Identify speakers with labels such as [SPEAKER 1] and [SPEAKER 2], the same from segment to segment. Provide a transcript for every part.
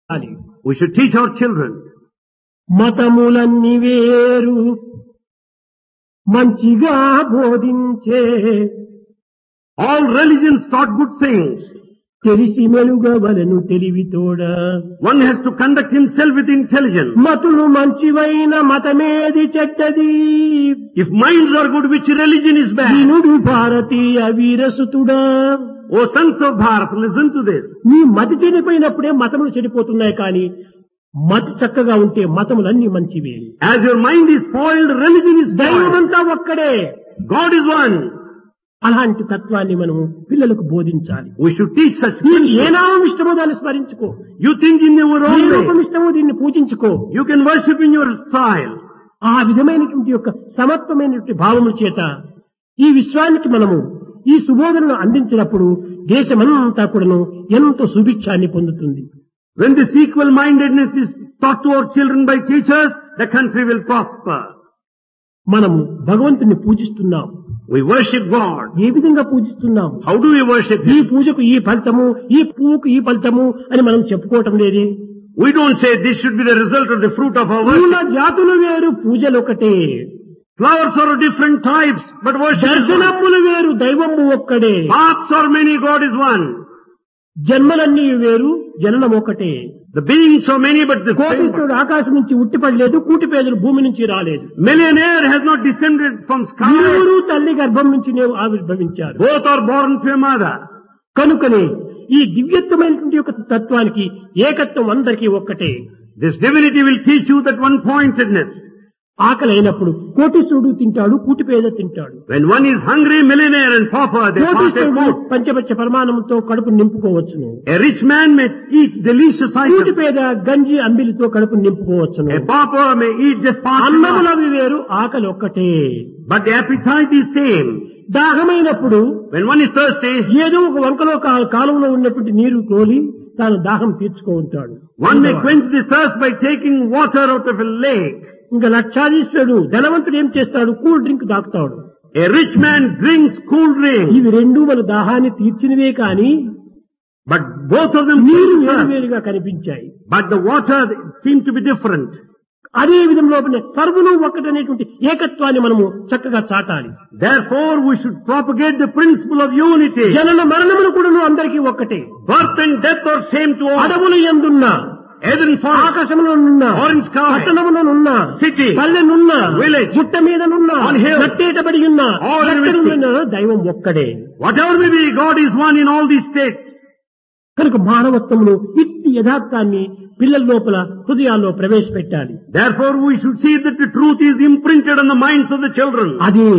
[SPEAKER 1] We should teach our children.
[SPEAKER 2] మతములన్నీ వేరు మంచిగా బోధించే
[SPEAKER 1] All religions taught good things.
[SPEAKER 2] తెలిసి మెలుగవలను తెలివితోడా.
[SPEAKER 1] One has to conduct himself with intelligence.
[SPEAKER 2] మతులు మంచివైన మతమేది చెడ్డది.
[SPEAKER 1] If minds are good, which religion is bad?
[SPEAKER 2] వినుడు భారతీయ వీరసుతుడా.
[SPEAKER 1] O sons of Bharat, listen to this.
[SPEAKER 2] మీ మతి చెడిపోయినప్పుడే మతములు చెడిపోతున్నాయి, కానీ మతి చక్కగా ఉంటే మతములన్నీ మంచివే.
[SPEAKER 1] As your mind is spoiled, religion is spoiled.
[SPEAKER 2] దైవమంతా ఒక్కడే,
[SPEAKER 1] God is one.
[SPEAKER 2] అలాంటి తత్వాన్ని మనము పిల్లలకు బోధించాలి.
[SPEAKER 1] We should teach such
[SPEAKER 2] నీకు
[SPEAKER 1] things.
[SPEAKER 2] ఏ నామం ఇష్టమో దాన్ని స్మరించుకో.
[SPEAKER 1] You think in your
[SPEAKER 2] A
[SPEAKER 1] own
[SPEAKER 2] రూపం
[SPEAKER 1] way.
[SPEAKER 2] ఇష్టమో దీన్ని పూజించుకో.
[SPEAKER 1] You can worship in your style.
[SPEAKER 2] ఆ విధమైనటువంటి యొక్క సమత్వమైనటువంటి భావముల చేత ఈ విశ్వానికి మనము ఈ సుబోధనను అందించినప్పుడు దేశమంతా కూడాను ఎంతో సుభిక్షాన్ని పొందుతుంది.
[SPEAKER 1] When this equal mindedness is taught to our children by teachers, the country will prosper.
[SPEAKER 2] మనము భగవంతుని పూజిస్తున్నాం.
[SPEAKER 1] We worship God.
[SPEAKER 2] ఏ విధంగా పూజిస్తున్నాం?
[SPEAKER 1] How do we worship
[SPEAKER 2] ఈ
[SPEAKER 1] Him?
[SPEAKER 2] పూజకు ఈ ఫలితము, ఈ పువ్వుకు ఈ ఫలితము అని మనం చెప్పుకోవటం లేదే.
[SPEAKER 1] We don't say this should be the result of the fruit of our
[SPEAKER 2] పూల
[SPEAKER 1] worship.
[SPEAKER 2] జాతులు వేరు, పూజలు ఒకటే.
[SPEAKER 1] Flowers are of different types, but worship is one.
[SPEAKER 2] దర్శనములు వేరు, దైవము ఒక్కడే.
[SPEAKER 1] Paths are many, God is one.
[SPEAKER 2] జన్మలన్నీ వేరు, జననం ఒకటే.
[SPEAKER 1] The beings are many, but the
[SPEAKER 2] కోటీశ్వరుడు ఆకాశం నుంచి ఉట్టిపడలేదు, కూటిపేదలు భూమి నుంచి రాలేదు.
[SPEAKER 1] millionaire has not descended from sky.
[SPEAKER 2] ఇరువురు తల్లి గర్భం నుంచి ఆవిర్భవించారు.
[SPEAKER 1] Both are born to a mother.
[SPEAKER 2] కనుకనే ఈ దివ్యత్వమైనటువంటి యొక్క తత్వానికి ఏకత్వం అందరికీ ఒక్కటే.
[SPEAKER 1] This divinity will teach you that one-pointedness.
[SPEAKER 2] ఆకలి అయినప్పుడు కోటీశ్వరుడు తింటాడు, కూటిపేద తింటాడు.
[SPEAKER 1] When one is hungry, millionaire and pauper, they pass a
[SPEAKER 2] కోటీశ్వరుడు
[SPEAKER 1] food.
[SPEAKER 2] పంచపచ్చ పరిమాణంతో కడుపు నింపుకోవచ్చును.
[SPEAKER 1] A rich man may eat delicious items.
[SPEAKER 2] కూటిపేద గంజి అంబిలితో కడుపు నింపుకోవచ్చును.
[SPEAKER 1] A pauper may eat just parts.
[SPEAKER 2] అన్నములవి వేరు, ఆకలి ఒక్కటే.
[SPEAKER 1] But the appetite is same.
[SPEAKER 2] దాహమైనప్పుడు
[SPEAKER 1] When one is thirsty,
[SPEAKER 2] ఏదో ఒక వంకలో కాలంలో ఉన్నటువంటి నీరు కోలి తాను దాహం తీర్చుకో ఉంటాడు.
[SPEAKER 1] one may quench the thirst by taking water out of a lake.
[SPEAKER 2] ఇంకా లక్షాధీశ్వరుడు ధనవంతుడు ఏం చేస్తాడు? కూల్ డ్రింక్ తాగుతాడు.
[SPEAKER 1] A rich man drinks cool drink.
[SPEAKER 2] ఇవి రెండు మన దాహాన్ని తీర్చినవే కానీ
[SPEAKER 1] But both of them
[SPEAKER 2] నీరు
[SPEAKER 1] quench thirst.
[SPEAKER 2] వేరువేరుగా కనిపించాయి.
[SPEAKER 1] But the water seems to be different.
[SPEAKER 2] అదే విధంలో సర్వులు ఒక్కటనేటువంటి ఏకత్వాన్ని మనము చక్కగా చాటాలి.
[SPEAKER 1] Therefore, we should propagate the principle of unity.
[SPEAKER 2] జనన మరణములు కూడా అందరికీ ఒక్కటే.
[SPEAKER 1] Birth and death are same to all.
[SPEAKER 2] అడవులు ఎందున్నా,
[SPEAKER 1] Eden forest,
[SPEAKER 2] ఆకాశంలోనున్నా,
[SPEAKER 1] orange sky,
[SPEAKER 2] పట్టణములోనున్నా,
[SPEAKER 1] city,
[SPEAKER 2] పల్లెనున్నా,
[SPEAKER 1] village,
[SPEAKER 2] గుట్ట మీదనున్నా,
[SPEAKER 1] on hill,
[SPEAKER 2] కట్టేటబడి ఉన్నా,
[SPEAKER 1] all in
[SPEAKER 2] ఎక్కడున్నా దైవం ఒక్కడే.
[SPEAKER 1] whatever may be, God is one in all these states.
[SPEAKER 2] కనుక మానవత్వమును ఇట్టి యథార్థాన్ని పిల్లల లోపల హృదయాల్లో ప్రవేశపెట్టాలి.
[SPEAKER 1] Therefore, we should see that the truth is imprinted on the minds of the children.
[SPEAKER 2] అదే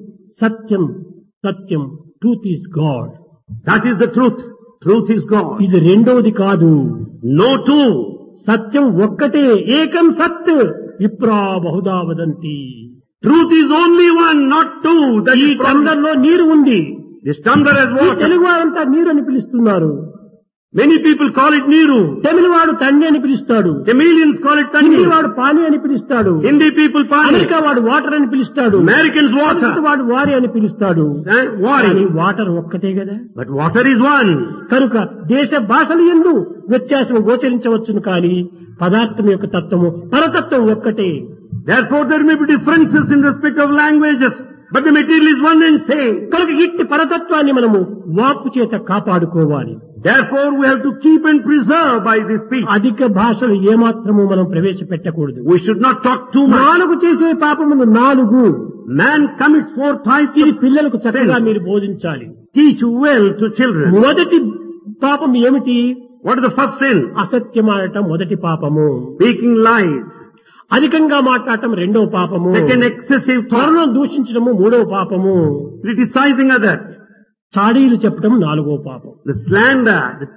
[SPEAKER 2] సత్యం. సత్యం, truth is God.
[SPEAKER 1] That is the truth. Truth is God.
[SPEAKER 2] ఇది రెండవది కాదు.
[SPEAKER 1] No two.
[SPEAKER 2] సత్యం ఒక్కటే. ఏకం సత్ విప్రా Bahuda వదంతి.
[SPEAKER 1] Truth is only one, not two. That
[SPEAKER 2] ఈ
[SPEAKER 1] is problem.
[SPEAKER 2] టందర్లో నీరు ఉంది.
[SPEAKER 1] This tumbler has
[SPEAKER 2] ఈ
[SPEAKER 1] water.
[SPEAKER 2] తెలుగు వారంతా నీరు అని పిలుస్తున్నారు.
[SPEAKER 1] Many people call it Niru.
[SPEAKER 2] తమిళ వాడు తండ్రి అని పిలుస్తాడు.
[SPEAKER 1] Tamilians call it
[SPEAKER 2] Hindi
[SPEAKER 1] Tandi.
[SPEAKER 2] వాడు పానీ అని పిలుస్తాడు.
[SPEAKER 1] Hindi people Pani.
[SPEAKER 2] అమెరికా వాడు వాటర్ అని పిలుస్తాడు.
[SPEAKER 1] Americans
[SPEAKER 2] సంస్కృత
[SPEAKER 1] water.
[SPEAKER 2] వాడు వారి అని పిలుస్తాడు. కానీ
[SPEAKER 1] Wari.
[SPEAKER 2] వాటర్ ఒక్కటే కదా.
[SPEAKER 1] But water is one.
[SPEAKER 2] కనుక దేశ భాషలు యందు వ్యత్యాసం గోచరించవచ్చును, కానీ పదార్థం యొక్క తత్వము పరతత్వం ఒక్కటే.
[SPEAKER 1] Therefore, there may be differences in respect of languages, but the material is one and same.
[SPEAKER 2] కనుక ఇట్టి పరతత్వాన్ని మనము వాక్కు చేత కాపాడుకోవాలి.
[SPEAKER 1] Therefore, we have to keep and preserve by this speech.
[SPEAKER 2] అధిక భాషలు ఏమాత్రము మనం ప్రవేశపెట్టకూడదు.
[SPEAKER 1] We should not talk too much.
[SPEAKER 2] నాలుగు చేసే పాపములు 4.
[SPEAKER 1] Man commits 4 types
[SPEAKER 2] ఇది
[SPEAKER 1] of
[SPEAKER 2] పిల్లలకు చక్కగా
[SPEAKER 1] sins.
[SPEAKER 2] మీరు బోధించాలి.
[SPEAKER 1] Teach well to children.
[SPEAKER 2] మొదటి పాపం ఏమిటి?
[SPEAKER 1] What is the first sin?
[SPEAKER 2] అసత్యమాడటం మొదటి పాపము.
[SPEAKER 1] Speaking lies.
[SPEAKER 2] అధికంగా మాట్లాడటం రెండవ పాపము.
[SPEAKER 1] Second, excessive thought.
[SPEAKER 2] త్వరలో దూషించడము మూడవ పాపము.
[SPEAKER 1] Criticizing others.
[SPEAKER 2] చాడీలు చెప్పడం 4వ పాపం.
[SPEAKER 1] The slander.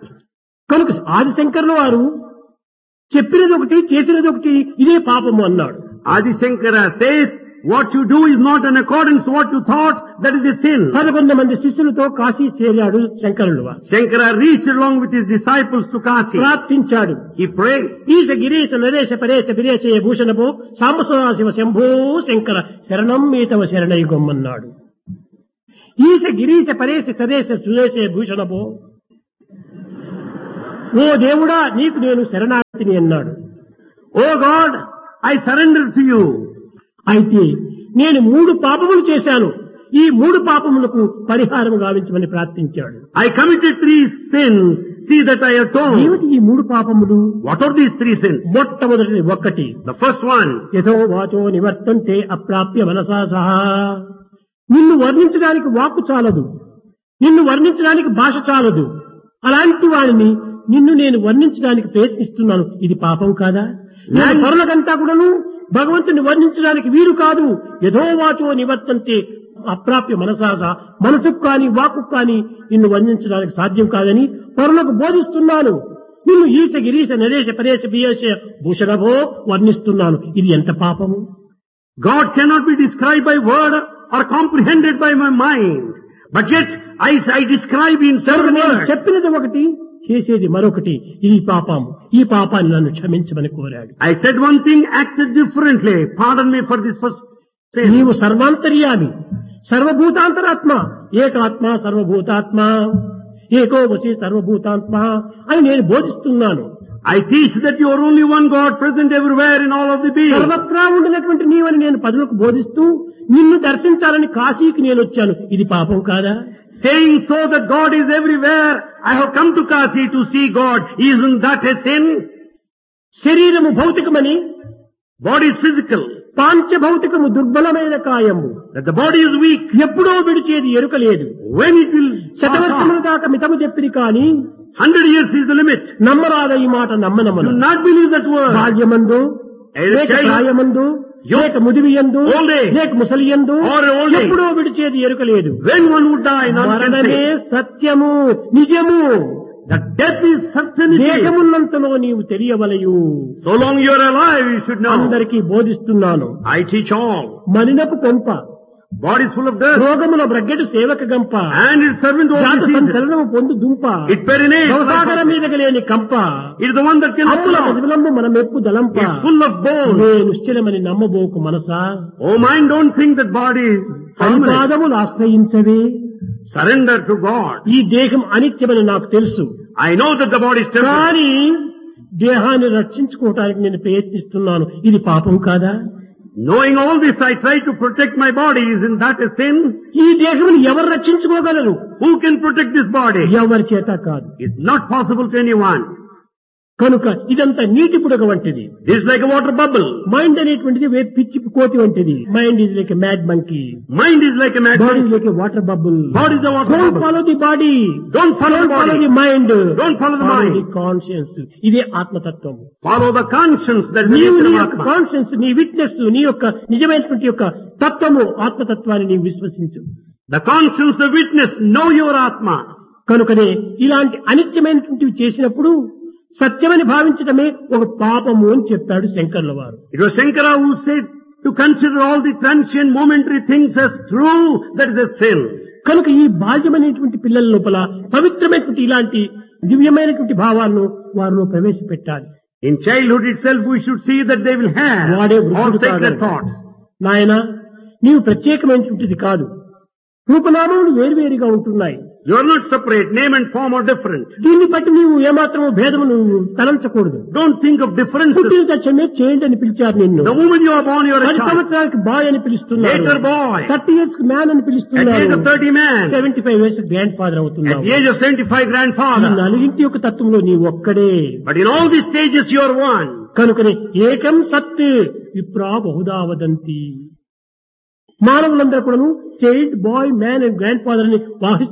[SPEAKER 2] కనుక ఆదిశంకర్ల వారు చెప్పినది ఒకటి, చేసినది ఒకటి, ఇదే పాపము అన్నాడు.
[SPEAKER 1] Adi Shankara says, what you do is not in accordance to what you thought, that is a sin.
[SPEAKER 2] 11 మంది శిష్యులతో కాశీ చేరాడు శంకరులు వారు.
[SPEAKER 1] Shankara reached along with his disciples to Kasi.
[SPEAKER 2] ప్రార్థించాడు.
[SPEAKER 1] He prayed.
[SPEAKER 2] ఈశ గిరీశ నరేశ పరేశ విరేశయ భూషణభో సాంబసదాశివ శంభో శంకర శరణం మీతవ శరణయుగమన్నాడు. ఈశ గిరీశ పరేశ సరేశ సురేశ భూషణభో ఓ దేవుడా నీకు నేను శరణాగతిని అన్నాడు.
[SPEAKER 1] Oh God, I surrender to you.
[SPEAKER 2] అయితే నేను 3 పాపములు చేశాను, ఈ 3 పాపములకు పరిహారం గావించమని ప్రార్థించాడు.
[SPEAKER 1] I committed 3 sins. See that I atone.
[SPEAKER 2] ఏమిటి ఈ 3 పాపములు?
[SPEAKER 1] What are these 3 sins?
[SPEAKER 2] మొట్టమొదటిది 1.
[SPEAKER 1] The first one,
[SPEAKER 2] యథో వాచో నివర్తంతే అప్రాప్య మనసా సహా. నిన్ను వర్ణించడానికి వాక్కు చాలదు, నిన్ను వర్ణించడానికి భాష చాలదు. అలాంటి వాడిని నిన్ను నేను వర్ణించడానికి ప్రయత్నిస్తున్నాను, ఇది పాపం కాదా? నేను పరులకంతా కూడాను భగవంతుని వర్ణించడానికి వీలు కాదు. యథోవాచో నివర్తంతే అప్రాప్య మనసాస, మనసుకు కాని వాక్కు కాని నిన్ను వర్ణించడానికి సాధ్యం కాదని పరులకు బోధిస్తున్నాను. నిన్ను ఈశ గిరీశ నరేశ పరేశ బియేశ భూషణభో వర్ణిస్తున్నాను, ఇది ఎంత పాపము?
[SPEAKER 1] God cannot be described by word or comprehended by my mind. But yet, I describe in several
[SPEAKER 2] నేను
[SPEAKER 1] words.
[SPEAKER 2] చెప్పినది ఒకటి, చేసేది మరొకటి, ఇది పాపం. ఈ పాపాన్ని నన్ను క్షమించమని కోరాడు.
[SPEAKER 1] I said one thing, acted differently. Pardon me for this first sin.
[SPEAKER 2] నీవు సర్వాంతర్యామి, సర్వభూతాంతరాత్మ, ఏకాత్మ సర్వభూతాత్మ, ఏకో వసి సర్వభూతాత్మ అని నేను బోధిస్తున్నాను.
[SPEAKER 1] I teach that you are only one God present everywhere in all of the beings.
[SPEAKER 2] సర్వత్రా ఉండినటువంటి నీవని నేను పదులకు బోధిస్తూ నిన్ను దర్శించాలని కాశీకి నేను వచ్చాను, ఇది పాపం కాదా?
[SPEAKER 1] Saying so that God is everywhere, I have come to Kashi to see God. Isn't that a sin?
[SPEAKER 2] శరీరము భౌతికమని,
[SPEAKER 1] Body is physical.
[SPEAKER 2] పాంచభౌతికము దుర్బలమైన కాయము,
[SPEAKER 1] That the body is weak.
[SPEAKER 2] ఎప్పుడో విడిచేది ఎరుక లేదు.
[SPEAKER 1] When it will pass
[SPEAKER 2] శతవర్షముల
[SPEAKER 1] on.
[SPEAKER 2] దాకా మితము చెప్పిరి కాని
[SPEAKER 1] 100 years is the limit.
[SPEAKER 2] నమ్మరాద ఈ మాట
[SPEAKER 1] Do
[SPEAKER 2] నమ్మనమ్మను.
[SPEAKER 1] not believe that word.
[SPEAKER 2] బాల్యమందు, లేక ప్రాయమందు, లేక ముదివియందు,
[SPEAKER 1] Old age.
[SPEAKER 2] లేక ముసలియందు
[SPEAKER 1] Or old age.
[SPEAKER 2] ఎప్పుడో విడిచేది ఎరుక లేదు.
[SPEAKER 1] When one would die, none can
[SPEAKER 2] మరణమే
[SPEAKER 1] say.
[SPEAKER 2] సత్యము, నిజము.
[SPEAKER 1] That death is certainty.
[SPEAKER 2] దేహమున్నంతలో నీవు తెలియవలయు.
[SPEAKER 1] So long you are alive, you should know.
[SPEAKER 2] అందరికీ బోధిస్తున్నాను.
[SPEAKER 1] I teach all.
[SPEAKER 2] మలినపు కొంప,
[SPEAKER 1] Body is full of dirt.
[SPEAKER 2] రోగముల బ్రగ్గెడు సేవక గంప,
[SPEAKER 1] And its servant
[SPEAKER 2] జాత
[SPEAKER 1] all diseases.
[SPEAKER 2] సంచలనము పొందు దుంప,
[SPEAKER 1] It perinates.
[SPEAKER 2] భవసాగర మీదకి లేని కంప,
[SPEAKER 1] It is the one that can
[SPEAKER 2] అమ్ముల
[SPEAKER 1] flow.
[SPEAKER 2] ప్రతిఫలంబు మన మెప్పు దళంప.
[SPEAKER 1] It's full of bones.
[SPEAKER 2] నే నిశ్చలమని నమ్మబోకు మనసా,
[SPEAKER 1] Oh mind, don't think that body is permanent.
[SPEAKER 2] పరిపాదములు ఆశ్రయించవే.
[SPEAKER 1] Surrender to God.
[SPEAKER 2] ఈ దేహం అనిత్యమని నాకు తెలుసు,
[SPEAKER 1] I know that the body is temporary.
[SPEAKER 2] కానీ దేహాన్ని రక్షించుకోవటానికి నేను ప్రయత్నిస్తున్నాను, ఇది పాపం కాదా?
[SPEAKER 1] Knowing all this, I try to protect my body. Isn't that a sin?
[SPEAKER 2] ఈ దేహమును ఎవరు రక్షించుకోగలరు?
[SPEAKER 1] Who can protect this body?
[SPEAKER 2] ఎవరి చేత కాదు.
[SPEAKER 1] It's not possible to anyone.
[SPEAKER 2] కనుక ఇదంతా నీటి పుడక వంటిది.
[SPEAKER 1] This is like a water bubble.
[SPEAKER 2] Mind అనేటువంటిది పిచ్చి కోతి వంటిది. Mind is like a mad monkey,
[SPEAKER 1] Mind is like a
[SPEAKER 2] body
[SPEAKER 1] magnet.
[SPEAKER 2] Is like a water bubble.
[SPEAKER 1] Body is a water
[SPEAKER 2] don't
[SPEAKER 1] bubble.
[SPEAKER 2] Follow the body,
[SPEAKER 1] Don't follow the
[SPEAKER 2] follow the
[SPEAKER 1] body.
[SPEAKER 2] Mind,
[SPEAKER 1] Don't follow the mind.
[SPEAKER 2] Conscience. ఇదే ఆత్మతత్వం.
[SPEAKER 1] Follow the conscience that is the
[SPEAKER 2] నీవు
[SPEAKER 1] nature
[SPEAKER 2] నీ
[SPEAKER 1] of
[SPEAKER 2] యొక్క
[SPEAKER 1] Atma.
[SPEAKER 2] Conscience, నీ witness, నీ యొక్క నిజమైనటువంటి యొక్క తత్వము, ఆత్మతత్వాన్ని నీవు విశ్వసించు.
[SPEAKER 1] The conscience, the witness, know your Atma.
[SPEAKER 2] కనుకనే ఇలాంటి అనిత్యమైనటువంటివి చేసినప్పుడు సత్యమని భావించడమే ఒక పాపము అని చెప్పాడు శంకర్ల వారు.
[SPEAKER 1] It was Shankara who said to consider all the transient momentary things as true, that is a sin.
[SPEAKER 2] కనుక ఈ బాల్యమైనటువంటి పిల్లల లోపల పవిత్రమైనటువంటి ఇలాంటి దివ్యమైనటువంటి భావాలను వారిలో ప్రవేశపెట్టాలి.
[SPEAKER 1] In childhood itself we should see that they will have
[SPEAKER 2] వాడే
[SPEAKER 1] all
[SPEAKER 2] వృద్ధుడు
[SPEAKER 1] sacred
[SPEAKER 2] కాగలడు.
[SPEAKER 1] thoughts.
[SPEAKER 2] నాయన నీవు ప్రత్యేకమైనటువంటిది కాదు, రూపనామములు వేరువేరుగా ఉంటున్నాయి.
[SPEAKER 1] You are not separate, name and form are different.
[SPEAKER 2] దీన్ని బట్టి నీవు ఏమాత్రము భేదము నువ్వు తలంచకూడదు.
[SPEAKER 1] Don't think of differences.
[SPEAKER 2] పుట్టిన తక్షణమే చైల్డ్ అని పిలిచారు నిన్ను.
[SPEAKER 1] The moment you are born, you are a
[SPEAKER 2] 10
[SPEAKER 1] child.
[SPEAKER 2] సంవత్సరాలకి బాయ్ అని పిలుస్తున్నారు.
[SPEAKER 1] Later boy.
[SPEAKER 2] 30 years కి మ్యాన్ అని
[SPEAKER 1] At the
[SPEAKER 2] పిలుస్తున్నారు.
[SPEAKER 1] age of 30 man.
[SPEAKER 2] 75 years grand father
[SPEAKER 1] At
[SPEAKER 2] అవుతున్నావు.
[SPEAKER 1] the age of 75
[SPEAKER 2] ఈ
[SPEAKER 1] grandfather.
[SPEAKER 2] నలుగింటి యొక్క తత్వంలో నీ ఒక్కడే.
[SPEAKER 1] But in all these stages you are one.
[SPEAKER 2] కనుకనే ఏకం సత్ విప్రా బహుదా వదంతి. మానవులందరూ కూడాను child, bye, man and grand father అని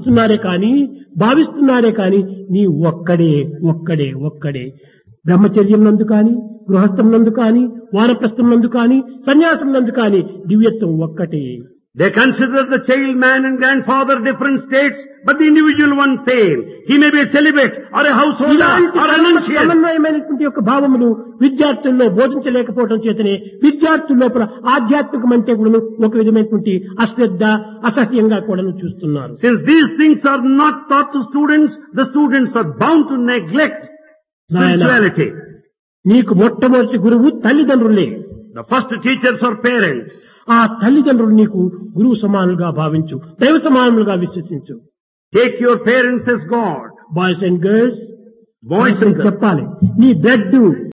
[SPEAKER 2] భావిస్తున్నారే కాని నీ ఒక్కడే ఒక్కడే ఒక్కడే. బ్రహ్మచర్యం నందు కాని, గృహస్థం నందు కాని, వానప్రస్థం నందు కాని, సన్యాసం నందు కాని దివ్యత్వం ఒక్కటే.
[SPEAKER 1] They consider the child, man and grandfather different states, but the individual one same. He may be a celibate or a householder
[SPEAKER 2] ఇలాంటి
[SPEAKER 1] or a renunciate.
[SPEAKER 2] సమన్వయమైనటువంటి యొక్క భావములు విద్యార్థుల్లో బోధించలేకపోవడం చేతనే విద్యార్థుల లోపల ఆధ్యాత్మికం అంటే కూడా ఒక విధమైనటువంటి అశ్రద్ధ, అసహ్యంగా కూడా చూస్తున్నారు.
[SPEAKER 1] Since these things are not taught to students, the students are bound to neglect spirituality.
[SPEAKER 2] నీకు మొట్టమొదటి గురువు తల్లిదండ్రులే.
[SPEAKER 1] The first teachers are parents.
[SPEAKER 2] ఆ తల్లిదండ్రులు నీకు గురువు సమానులుగా భావించు, దైవ సమానులుగా విశ్వసించు.
[SPEAKER 1] Take your parents as God.
[SPEAKER 2] Boys and girls,
[SPEAKER 1] Boys and girls.
[SPEAKER 2] చెప్పాలి నీ బ్లడ్,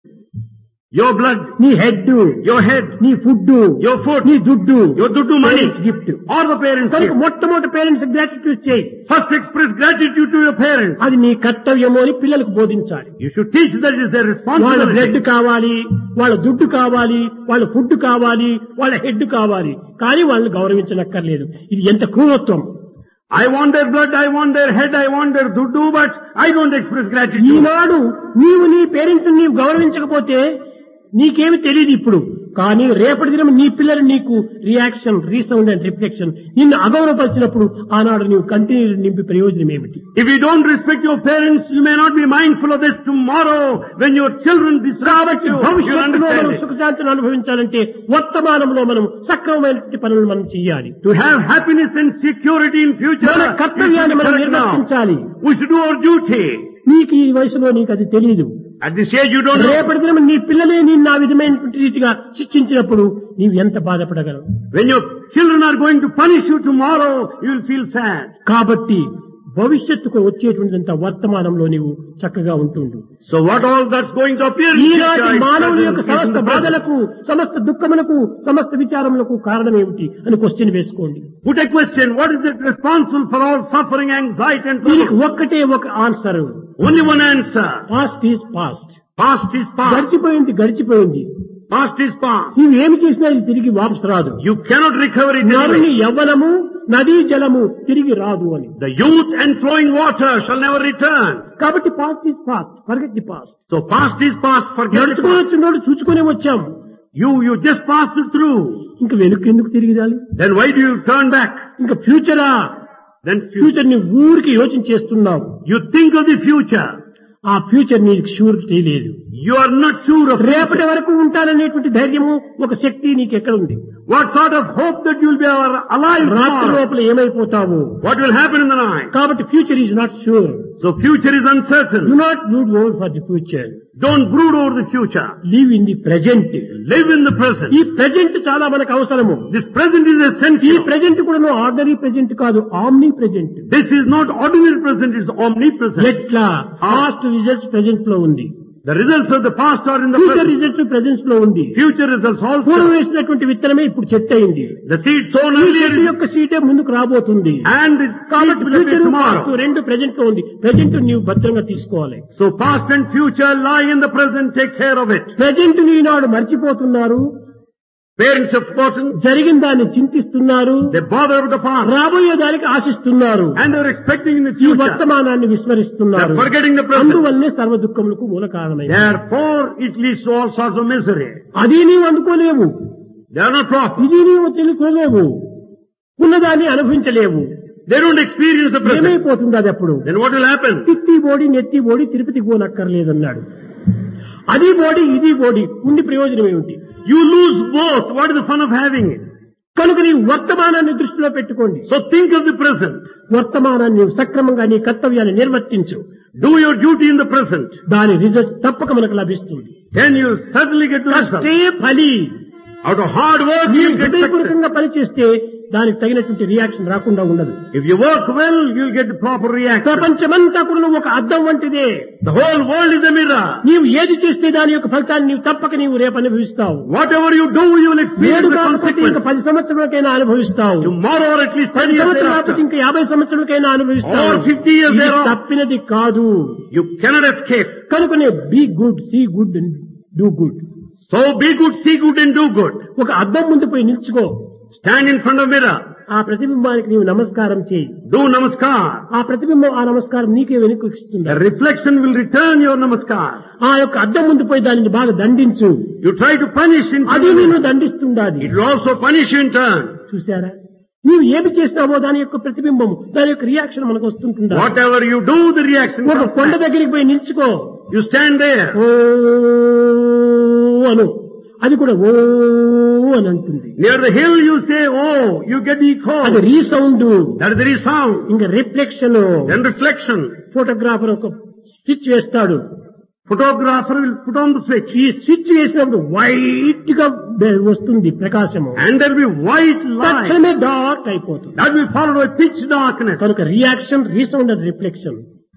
[SPEAKER 1] Your blood,
[SPEAKER 2] నీ హెడ్,
[SPEAKER 1] your head,
[SPEAKER 2] నీ ఫుడ్,
[SPEAKER 1] your food,
[SPEAKER 2] నీ దుడ్డు,
[SPEAKER 1] your dudu money,
[SPEAKER 2] gift.
[SPEAKER 1] or the parents'
[SPEAKER 2] కనుక
[SPEAKER 1] gift.
[SPEAKER 2] మొట్టమొదటి పేరెంట్స్ గ్రాటిట్యూడ్ చేయి.
[SPEAKER 1] First express gratitude to your parents.
[SPEAKER 2] అది నీ కర్తవ్యము అని పిల్లలకు బోధించాలి.
[SPEAKER 1] You should teach that is their
[SPEAKER 2] వాళ్ళ
[SPEAKER 1] responsibility.
[SPEAKER 2] బ్లడ్ కావాలి, వాళ్ళ దుడ్డు కావాలి, వాళ్ళ ఫుడ్ కావాలి, వాళ్ళ హెడ్ కావాలి, కానీ వాళ్ళని గౌరవించనక్కర్లేదు. ఇది ఎంత క్రూరత్వం!
[SPEAKER 1] I want their blood, I want their head, I want their dudu, but I don't express gratitude.
[SPEAKER 2] ఈనాడు నీవు నీ పేరెంట్స్ నీవు గౌరవించకపోతే నీకేమి తెలియదు ఇప్పుడు, కానీ రేపటి దినం నీ పిల్లలు నీకు రియాక్షన్, రీసౌండ్ అండ్ రిఫ్లెక్షన్ నిన్ను అగౌరవపరిచినప్పుడు ఆనాడు నీవు కంటిన్యూ నింపి ప్రయోజనం ఏమిటి?
[SPEAKER 1] If you don't respect your parents, you may not be mindful of this tomorrow when your children disrespect you. You
[SPEAKER 2] భవిష్యత్తులో మనం
[SPEAKER 1] understand it.
[SPEAKER 2] సుఖశాంతిని అనుభవించాలంటే వర్తమానంలో మనం సక్రమమైనటువంటి పనులు మనం చేయాలి.
[SPEAKER 1] To have happiness and security in future,
[SPEAKER 2] మన కర్తవ్యాన్ని మనం
[SPEAKER 1] correct now.
[SPEAKER 2] నిర్వర్తించాలి.
[SPEAKER 1] We should do our duty.
[SPEAKER 2] నీకు ఈ వయసులో నీకు అది తెలియదు.
[SPEAKER 1] At this age you don't know.
[SPEAKER 2] రేపటి దినం నీ పిల్లలే నిన్ను ఆ విధమైనటువంటి రీతిగా శిక్షించినప్పుడు నీవు ఎంత బాధపడగలవు?
[SPEAKER 1] When your children are going to punish you tomorrow, you will feel sad.
[SPEAKER 2] కాబట్టి భవిష్యత్తుకు వచ్చేటువంటింత వర్తమానంలో నీవు చక్కగా ఉంటుండు.
[SPEAKER 1] So what all that's going to appear in
[SPEAKER 2] ఈనాటి
[SPEAKER 1] future is
[SPEAKER 2] మానవుని యొక్క
[SPEAKER 1] present, is in
[SPEAKER 2] సమస్త
[SPEAKER 1] the present.
[SPEAKER 2] బాధలకు, సమస్త దుఃఖములకు, సమస్త విచారములకు కారణం ఏమిటి అని క్వశ్చన్ వేసుకోండి.
[SPEAKER 1] Put a question, what is it responsible for all suffering, anxiety and
[SPEAKER 2] దీనికి
[SPEAKER 1] trouble?
[SPEAKER 2] ఒక్కటే ఒక answer.
[SPEAKER 1] Only one answer.
[SPEAKER 2] Past is past.
[SPEAKER 1] Past is past.
[SPEAKER 2] గడిచిపోయింది గడిచిపోయింది.
[SPEAKER 1] Past is past.
[SPEAKER 2] నీవు ఏమి చేసినా ఇది తిరిగి వాపసు రాదు.
[SPEAKER 1] You cannot recover it
[SPEAKER 2] నరుని
[SPEAKER 1] anyway.
[SPEAKER 2] యవ్వనము, నదీ జలము తిరిగి రాదు అని.
[SPEAKER 1] The youth and flowing water shall never return.
[SPEAKER 2] కాబట్టి past is past, forget the past.
[SPEAKER 1] So past is past, forget the
[SPEAKER 2] నడుచుకుని
[SPEAKER 1] past.
[SPEAKER 2] వచ్చినోడు చూసుకునే వచ్చాం.
[SPEAKER 1] You just passed it through.
[SPEAKER 2] ఇంక వెనుక ఎందుకు తిరిగి రాలి?
[SPEAKER 1] Then why do you turn back?
[SPEAKER 2] ఇంకా ఫ్యూచరా?
[SPEAKER 1] Then
[SPEAKER 2] ఫ్యూచర్ ని ఊరికి యోచన చేస్తున్నావు.
[SPEAKER 1] you think of the future.
[SPEAKER 2] ఆ ఫ్యూచర్ నీకు షూరిటీ లేదు.
[SPEAKER 1] You are not sure of
[SPEAKER 2] రేపటి
[SPEAKER 1] future.
[SPEAKER 2] వరకు ఉంటాననేటువంటి ధైర్యము, ఒక శక్తి నీకు ఎక్కడ ఉంది?
[SPEAKER 1] What sort of hope that you will be alive
[SPEAKER 2] రాత్రి
[SPEAKER 1] tomorrow?
[SPEAKER 2] లోపల ఏమైపోతావు?
[SPEAKER 1] What will happen in the night?
[SPEAKER 2] కాబట్టి future is not sure.
[SPEAKER 1] So future is uncertain.
[SPEAKER 2] Do not brood over for the future.
[SPEAKER 1] Don't brood over the future.
[SPEAKER 2] Live in the present.
[SPEAKER 1] Live in the present.
[SPEAKER 2] ఈ present చాలా మనకు అవసరము.
[SPEAKER 1] This present is
[SPEAKER 2] ఈ
[SPEAKER 1] essential.
[SPEAKER 2] Present కూడా ordinary present కాదు, omni present.
[SPEAKER 1] This is not ordinary present, it's omnipresent.
[SPEAKER 2] ఎట్లా? Past results present లో ఉంది,
[SPEAKER 1] The results of the past are in the
[SPEAKER 2] future
[SPEAKER 1] present.
[SPEAKER 2] Results present లో ఉంది.
[SPEAKER 1] Future results
[SPEAKER 2] పూర్వం
[SPEAKER 1] also.
[SPEAKER 2] వేసినటువంటి విత్తనమే ఇప్పుడు చెట్టు అయింది.
[SPEAKER 1] The seed sown
[SPEAKER 2] ఈ
[SPEAKER 1] earlier
[SPEAKER 2] చెట్టు
[SPEAKER 1] is-
[SPEAKER 2] యొక్క సీటే ముందుకు రాబోతుంది.
[SPEAKER 1] and the seeds
[SPEAKER 2] కాబట్టి
[SPEAKER 1] will appear
[SPEAKER 2] ఫ్యూచర్
[SPEAKER 1] tomorrow.
[SPEAKER 2] రెండు ప్రెజెంట్ లో ఉంది. ప్రెజెంట్ నీవు భద్రంగా తీసుకోవాలి.
[SPEAKER 1] So past and future lie in the present, take care of it.
[SPEAKER 2] Present ఈనాడు మర్చిపోతున్నారు,
[SPEAKER 1] Parents have forgotten,
[SPEAKER 2] జరిగిన దాన్ని చింతిస్తున్నారు,
[SPEAKER 1] they bother with the past
[SPEAKER 2] రాబోయే దానికి ఆశిస్తున్నారు,
[SPEAKER 1] and they're expecting in the
[SPEAKER 2] ఈ
[SPEAKER 1] future.
[SPEAKER 2] వర్తమానాన్ని విస్మరిస్తున్నారు.
[SPEAKER 1] They're forgetting the present.
[SPEAKER 2] అందువల్లనే సర్వ దుఃఖములకు మూల కారణమైంది.
[SPEAKER 1] Therefore it leads to all sorts of misery.
[SPEAKER 2] అది నీవు అందుకోలేవు,
[SPEAKER 1] They are not proper.
[SPEAKER 2] ఇది నీవు తెలుసుకోలేవు, ఉన్నదాన్ని అనుభవించలేవు.
[SPEAKER 1] They don't experience the present.
[SPEAKER 2] ఏమైపోతుంది అది అప్పుడు?
[SPEAKER 1] Then what will happen?
[SPEAKER 2] తిత్తి బోడి నెత్తి బోడి తిరుపతికి పోనక్కర్లేదన్నాడు. అది బోడి ఇది బోడి ఉండి ప్రయోజనం ఏమిటి?
[SPEAKER 1] You lose both. What is the fun of having it?
[SPEAKER 2] కనుక నీ వర్తమానాన్ని దృష్టిలో పెట్టుకోండి.
[SPEAKER 1] So think of the present.
[SPEAKER 2] వర్తమానాన్ని నీవు సక్రమంగా నీ కర్తవ్యాన్ని నిర్వర్తించు.
[SPEAKER 1] Do your duty in the present.
[SPEAKER 2] దాని రిజల్ట్ తప్పక మనకు లభిస్తుంది.
[SPEAKER 1] Then you certainly get the result.
[SPEAKER 2] కష్టే ఫలి.
[SPEAKER 1] Out of hard work
[SPEAKER 2] నీవు
[SPEAKER 1] you get success.
[SPEAKER 2] హృదయపూర్వకంగా పనిచేస్తే దానికి తగినటువంటి రియాక్షన్ రాకుండా ఉండదు.
[SPEAKER 1] If you work well, you'll get the proper reaction.
[SPEAKER 2] ప్రపంచమంతా కూడా నువ్వు ఒక అద్దం వంటిదే.
[SPEAKER 1] The whole world is a mirror.
[SPEAKER 2] నీవు ఏది చేస్తే దాని యొక్క ఫలితాన్ని నీవు తప్పక నీవు రేపు అనుభవిస్తావు.
[SPEAKER 1] Whatever you do, you will experience
[SPEAKER 2] నేడు
[SPEAKER 1] the
[SPEAKER 2] కాకపోతే ఇంకా
[SPEAKER 1] consequence.
[SPEAKER 2] 10 సంవత్సరాలకైనా అనుభవిస్తావు.
[SPEAKER 1] Tomorrow or at least 10
[SPEAKER 2] 10
[SPEAKER 1] years
[SPEAKER 2] సంవత్సరాలు
[SPEAKER 1] thereafter.
[SPEAKER 2] కాకపోతే ఇంకా 50 సంవత్సరాలకైనా అనుభవిస్తావు.
[SPEAKER 1] Or 50 years
[SPEAKER 2] ఇది
[SPEAKER 1] thereafter.
[SPEAKER 2] తప్పినది కాదు.
[SPEAKER 1] You cannot escape.
[SPEAKER 2] కనుకనే be good, see good and do good.
[SPEAKER 1] So be good, see good and do good.
[SPEAKER 2] ఒక అద్దం ముందు పోయి నిల్చుకో.
[SPEAKER 1] Stand in front of mirror.
[SPEAKER 2] ఆ ప్రతిబింబానికి నీవు నమస్కారం చేయి.
[SPEAKER 1] Do namaskar.
[SPEAKER 2] ఆ ప్రతిబింబం ఆ నమస్కారం నీకే వెనక్కి ఇస్తుంది.
[SPEAKER 1] The reflection will return your namaskar.
[SPEAKER 2] ఆ యొక్క అద్దం ముందు పోయి దానిని బాగా దండించు.
[SPEAKER 1] You try to punish in front
[SPEAKER 2] అది
[SPEAKER 1] of
[SPEAKER 2] నిన్ను
[SPEAKER 1] mirror.
[SPEAKER 2] దండిస్తుండాది.
[SPEAKER 1] It will also punish you in turn.
[SPEAKER 2] చూసారా? నీవు ఏమి చేస్తావో దాని యొక్క ప్రతిబింబం, దాని యొక్క రియాక్షన్ మనకు వస్తుంటుందా?
[SPEAKER 1] Whatever you do, the reaction
[SPEAKER 2] ఒక
[SPEAKER 1] comes
[SPEAKER 2] కొండ
[SPEAKER 1] back.
[SPEAKER 2] దగ్గరికి పోయి నిల్చుకో.
[SPEAKER 1] You stand there.
[SPEAKER 2] ఓ అను, అది కూడా ఓ అని అంటుంది.
[SPEAKER 1] Near the hill you say, oh, you get the
[SPEAKER 2] అది
[SPEAKER 1] echo.
[SPEAKER 2] Resound,
[SPEAKER 1] That is the resound.
[SPEAKER 2] ఇంకా రిఫ్లెక్షన్.
[SPEAKER 1] Then reflection.
[SPEAKER 2] ఫోటోగ్రాఫర్ ఒక స్విచ్ వేస్తాడు.
[SPEAKER 1] Photographer will put on the switch.
[SPEAKER 2] ఈ స్విచ్ వేసినప్పుడు వైట్ గా వస్తుంది ప్రకాశము.
[SPEAKER 1] And there will be white light.
[SPEAKER 2] తక్షణమే dark అయిపోతుంది.
[SPEAKER 1] That will follow by pitch darkness.
[SPEAKER 2] కనుక reaction, resound and reflection.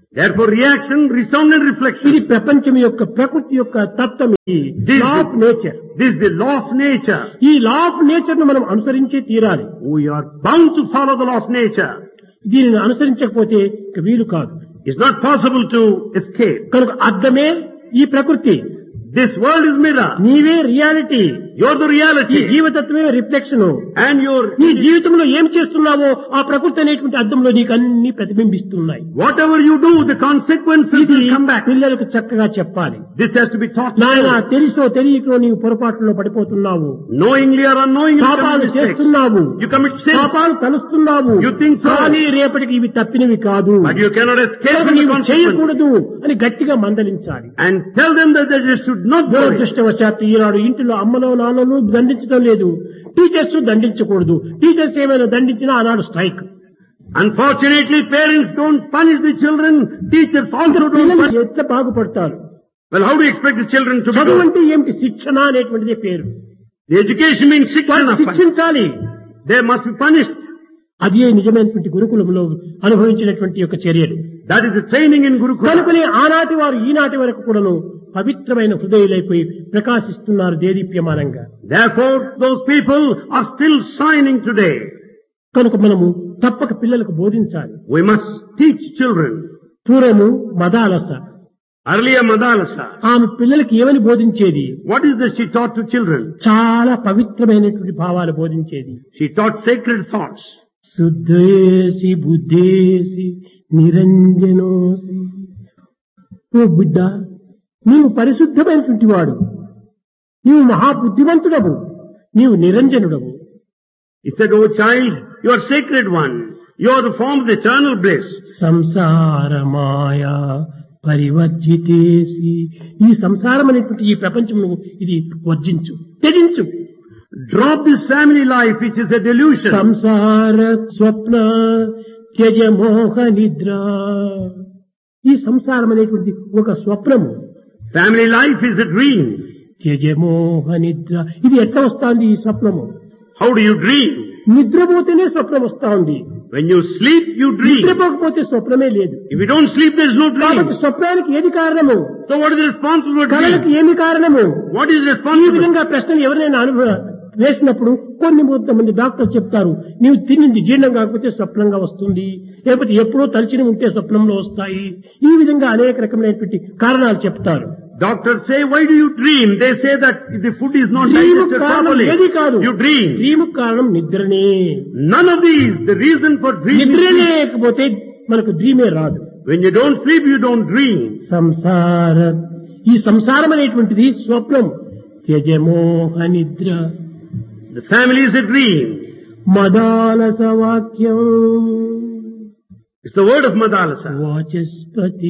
[SPEAKER 1] Therefore reaction, resound and reflection.
[SPEAKER 2] ఇది ప్రపంచం యొక్క ప్రకృతి యొక్క తత్వం. Law of nature.
[SPEAKER 1] This is the law of nature.
[SPEAKER 2] ఈ లా ఆఫ్ నేచర్ ను మనం అనుసరించే తీరాలి.
[SPEAKER 1] We are bound to follow the law of nature.
[SPEAKER 2] దీనిని అనుసరించకపోతే ఇక వీలు కాదు.
[SPEAKER 1] It's not possible to escape.
[SPEAKER 2] కనుక అర్థమే ఈ ప్రకృతి.
[SPEAKER 1] This world is mirror.
[SPEAKER 2] నీవే రియాలిటీ.
[SPEAKER 1] You're the
[SPEAKER 2] ఈ
[SPEAKER 1] reality.
[SPEAKER 2] జీవితత్వమే రిఫ్లెక్షన్.
[SPEAKER 1] And
[SPEAKER 2] నీ జీవితంలో ఏం చేస్తున్నావో ఆ ప్రకృతి అనేటువంటి అర్థంలో నీకు అన్ని ప్రతిబింబిస్తున్నాయి.
[SPEAKER 1] whatever you do, the consequences
[SPEAKER 2] ఇది
[SPEAKER 1] will come back.
[SPEAKER 2] పిల్లలకు చక్కగా చెప్పాలి.
[SPEAKER 1] This has to be taught to
[SPEAKER 2] నాయన
[SPEAKER 1] them.
[SPEAKER 2] తెలుసో తెలియకో నీవు పొరపాటులో పడిపోతున్నావు.
[SPEAKER 1] Knowingly or unknowingly you commit
[SPEAKER 2] పాపాలు
[SPEAKER 1] mistakes.
[SPEAKER 2] చేస్తున్నావు.
[SPEAKER 1] You commit sins.
[SPEAKER 2] పాపాలు తలుస్తున్నావు.
[SPEAKER 1] You think so.
[SPEAKER 2] కానీ రేపటికి ఇవి తప్పినవి కాదు.
[SPEAKER 1] But you cannot escape
[SPEAKER 2] కనుక
[SPEAKER 1] from the
[SPEAKER 2] నీవు
[SPEAKER 1] consequences.
[SPEAKER 2] చేయకూడదు అని గట్టిగా మందలించాలి.
[SPEAKER 1] And tell them that they should not do it.
[SPEAKER 2] దురదృష్టవశాత్తు ఈనాడు ఇంటిలో అమ్మలో నాన్నలు దండించడం లేదు. టీచర్స్ దండించకూడదు. టీచర్స్ ఏమైనా దండించినా ఆనాడు strike.
[SPEAKER 1] Unfortunately, parents don't punish the children. Teachers also don't
[SPEAKER 2] పిల్లలు
[SPEAKER 1] punish.
[SPEAKER 2] ఎట్లా బాగుపడతారు?
[SPEAKER 1] Well, how do you expect the children to be
[SPEAKER 2] చదువు
[SPEAKER 1] good?
[SPEAKER 2] అంటే ఏమిటి? శిక్షణ అనేటువంటిదే పేరు.
[SPEAKER 1] The education means
[SPEAKER 2] వారిని
[SPEAKER 1] शिक्षण.
[SPEAKER 2] శిక్షించాలి.
[SPEAKER 1] They must be punished.
[SPEAKER 2] అదే నిజమైనటువంటి గురుకులంలో అనుభవించినటువంటి యొక్క చర్యలు.
[SPEAKER 1] That is the training in Gurukula.
[SPEAKER 2] కనుకనే ఆనాటి వారు ఈనాటి వరకు కూడాను పవిత్రమైన హృదయులైపోయి ప్రకాశిస్తున్నారు దేదీప్యమానంగా.
[SPEAKER 1] Therefore, those people are still shining today.
[SPEAKER 2] కనుక మనము తప్పక పిల్లలకు బోధించాలి.
[SPEAKER 1] We must teach children.
[SPEAKER 2] పూర్వము మదాలస.
[SPEAKER 1] Earlier Madalasa.
[SPEAKER 2] ఆమె పిల్లలకి ఏమని బోధించేది?
[SPEAKER 1] What is that she taught to children?
[SPEAKER 2] చాలా పవిత్రమైనటువంటి భావాలు బోధించేది.
[SPEAKER 1] She taught sacred thoughts.
[SPEAKER 2] శుద్ధేసి బుద్ధేసి నిరంజనోసి. ఓ బిడ్డ, నీవు పరిశుద్ధమైనటువంటి వాడు, నీవు మహాబుద్ధివంతుడవు, నీవు నిరంజనుడవు.
[SPEAKER 1] He said, "Oh child, you are sacred one. You are the form of the eternal bliss."
[SPEAKER 2] సంసార మాయా పరివర్జితేసి. ఈ సంసారం అనేటువంటి ఈ ప్రపంచం ఇది వర్జించు, త్యజించు.
[SPEAKER 1] Drop this family life which is a delusion.
[SPEAKER 2] సంసార స్వప్న త్యజ మోహ నిద్ర. ఈ సంసారం అనేటువంటి ఒక స్వప్నము.
[SPEAKER 1] Family life is a dream.
[SPEAKER 2] త్యజ మోహ నిద్ర. ఇది ఎట్లా వస్తుంది ఈ స్వప్నము?
[SPEAKER 1] How do you dream?
[SPEAKER 2] నిద్రపోతేనే స్వప్నం వస్తా ఉంది.
[SPEAKER 1] When you sleep, you dream.
[SPEAKER 2] నిద్రపోకపోతే స్వప్నమే లేదు.
[SPEAKER 1] If you don't sleep, there is no
[SPEAKER 2] కాబట్టి
[SPEAKER 1] dream.
[SPEAKER 2] స్వప్నానికి ఏది కారణము?
[SPEAKER 1] So what is the responsible for
[SPEAKER 2] కళలకు
[SPEAKER 1] dream?
[SPEAKER 2] ఏమి కారణము?
[SPEAKER 1] What is
[SPEAKER 2] ఈ
[SPEAKER 1] responsible?
[SPEAKER 2] విధంగా ప్రశ్నలు ఎవరైనా వేసినప్పుడు కొంతమంది డాక్టర్స్ చెప్తారు, నీవు తినింది జీర్ణం కాకపోతే స్వప్నంగా వస్తుంది, లేకపోతే ఎప్పుడో తలచిన ఉంటే స్వప్నంలో వస్తాయి. ఈ విధంగా అనేక రకమైనటువంటి కారణాలు చెప్తారు.
[SPEAKER 1] Doctors say, "Why do you dream?" They say that if the food is not
[SPEAKER 2] dream
[SPEAKER 1] digested
[SPEAKER 2] కారణం
[SPEAKER 1] properly,
[SPEAKER 2] ఏది కాదు.
[SPEAKER 1] you dream.
[SPEAKER 2] డ్రీమ్ కారణం నిద్రనే.
[SPEAKER 1] None of these. The reason for dream is
[SPEAKER 2] నిద్ర
[SPEAKER 1] sleep.
[SPEAKER 2] లేకపోతే మనకు డ్రీమే రాదు.
[SPEAKER 1] When you don't sleep, you don't dream.
[SPEAKER 2] సంసార, ఈ సంసారం అనేటువంటిది స్వప్నం. త్యజమోహ నిద్ర.
[SPEAKER 1] The family is a dream.
[SPEAKER 2] Madalasa వాక్యం.
[SPEAKER 1] It's the word of Madalasa.
[SPEAKER 2] Vachaspati.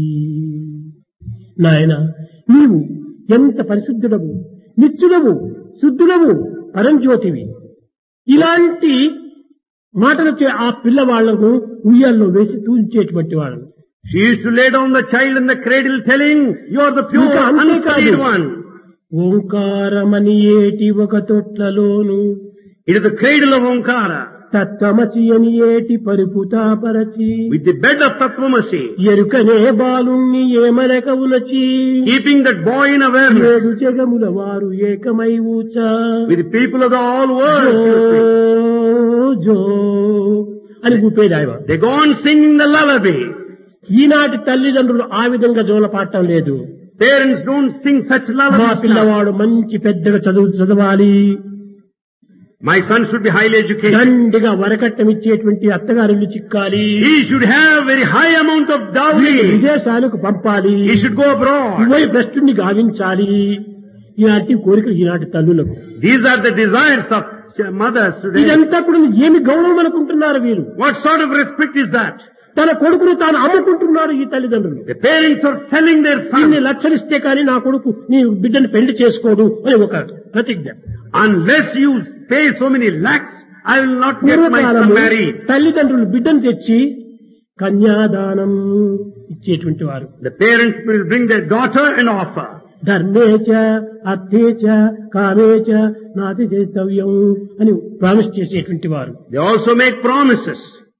[SPEAKER 2] నాయన, నీవు ఎంత పరిశుద్ధుడవు, నిత్యుడవు, శుద్ధుడవు, పరంజ్యోతివి. ఇలాంటి మాటలతో ఆ పిల్లవాళ్లను ఉయ్యాల్లో వేసి తూల్చేటువంటి వాళ్ళను.
[SPEAKER 1] She used to lay down the child in the cradle telling, "You are the pure,
[SPEAKER 2] ఇంకా అంతేకాదు.
[SPEAKER 1] unsullied one."
[SPEAKER 2] ఓంకారమని ఏటి ఒక తొట్లలోను
[SPEAKER 1] It is the cradle of Omkara.
[SPEAKER 2] తత్వమసి అని ఏటి పరుపుతాపరచి.
[SPEAKER 1] With the bed of Tatvamasi.
[SPEAKER 2] ఎరుకనే బాలుణ్ణి ఏమనక ఉలచి.
[SPEAKER 1] Keeping that boy in awareness.
[SPEAKER 2] ఏడు జగముల వారు ఏకమై ఊచ.
[SPEAKER 1] With the people of the all world.
[SPEAKER 2] జో అని గుప్పేది ఆయన.
[SPEAKER 1] They go on singing the lullaby.
[SPEAKER 2] ఈనాటి తల్లిదండ్రులు ఆ విధంగా జోలపాడటం లేదు.
[SPEAKER 1] Parents don't sing such
[SPEAKER 2] మా
[SPEAKER 1] lullabies.
[SPEAKER 2] పిల్లవాడు మంచి పెద్దగా చదవాలి,
[SPEAKER 1] My son should be highly educated.
[SPEAKER 2] దండిగా వరకట్నం ఇచ్చేటువంటి అత్తగారిల్లు చిక్కాలి,
[SPEAKER 1] He should have very high amount of dowry.
[SPEAKER 2] విదేశాలకు పంపాలి,
[SPEAKER 1] He should go abroad.
[SPEAKER 2] ఇవై భ్రష్టుని గావించాలి. ఇలాంటి కోరికలు ఈనాటి తల్లులకు.
[SPEAKER 1] These are the desires of mothers today.
[SPEAKER 2] ఇదంతా కూడా ఏమి గౌరవం అనుకుంటున్నారు వీరు?
[SPEAKER 1] What sort of respect is that?
[SPEAKER 2] తన కొడుకును తాను అమ్ముకుంటున్నారు ఈ తల్లిదండ్రులు.
[SPEAKER 1] The parents are selling their
[SPEAKER 2] ఇన్ని
[SPEAKER 1] son.
[SPEAKER 2] లక్షలు ఇస్తే కానీ నా కొడుకు నీ బిడ్డను పెళ్లి చేసుకోడు అని ఒక ప్రతిజ్ఞ.
[SPEAKER 1] Unless you pay so many lakhs, I will not get my son
[SPEAKER 2] పూర్వకాలము
[SPEAKER 1] married.
[SPEAKER 2] తల్లిదండ్రులు బిడ్డను తెచ్చి కన్యాదానం ఇచ్చేటువంటి వారు.
[SPEAKER 1] The parents will bring their daughter and offer.
[SPEAKER 2] ధర్మేచ అర్థేచ కామేచ నాతి చేస్తవ్యం అని ప్రామిస్ చేసేటువంటి వారు.
[SPEAKER 1] They also make promises.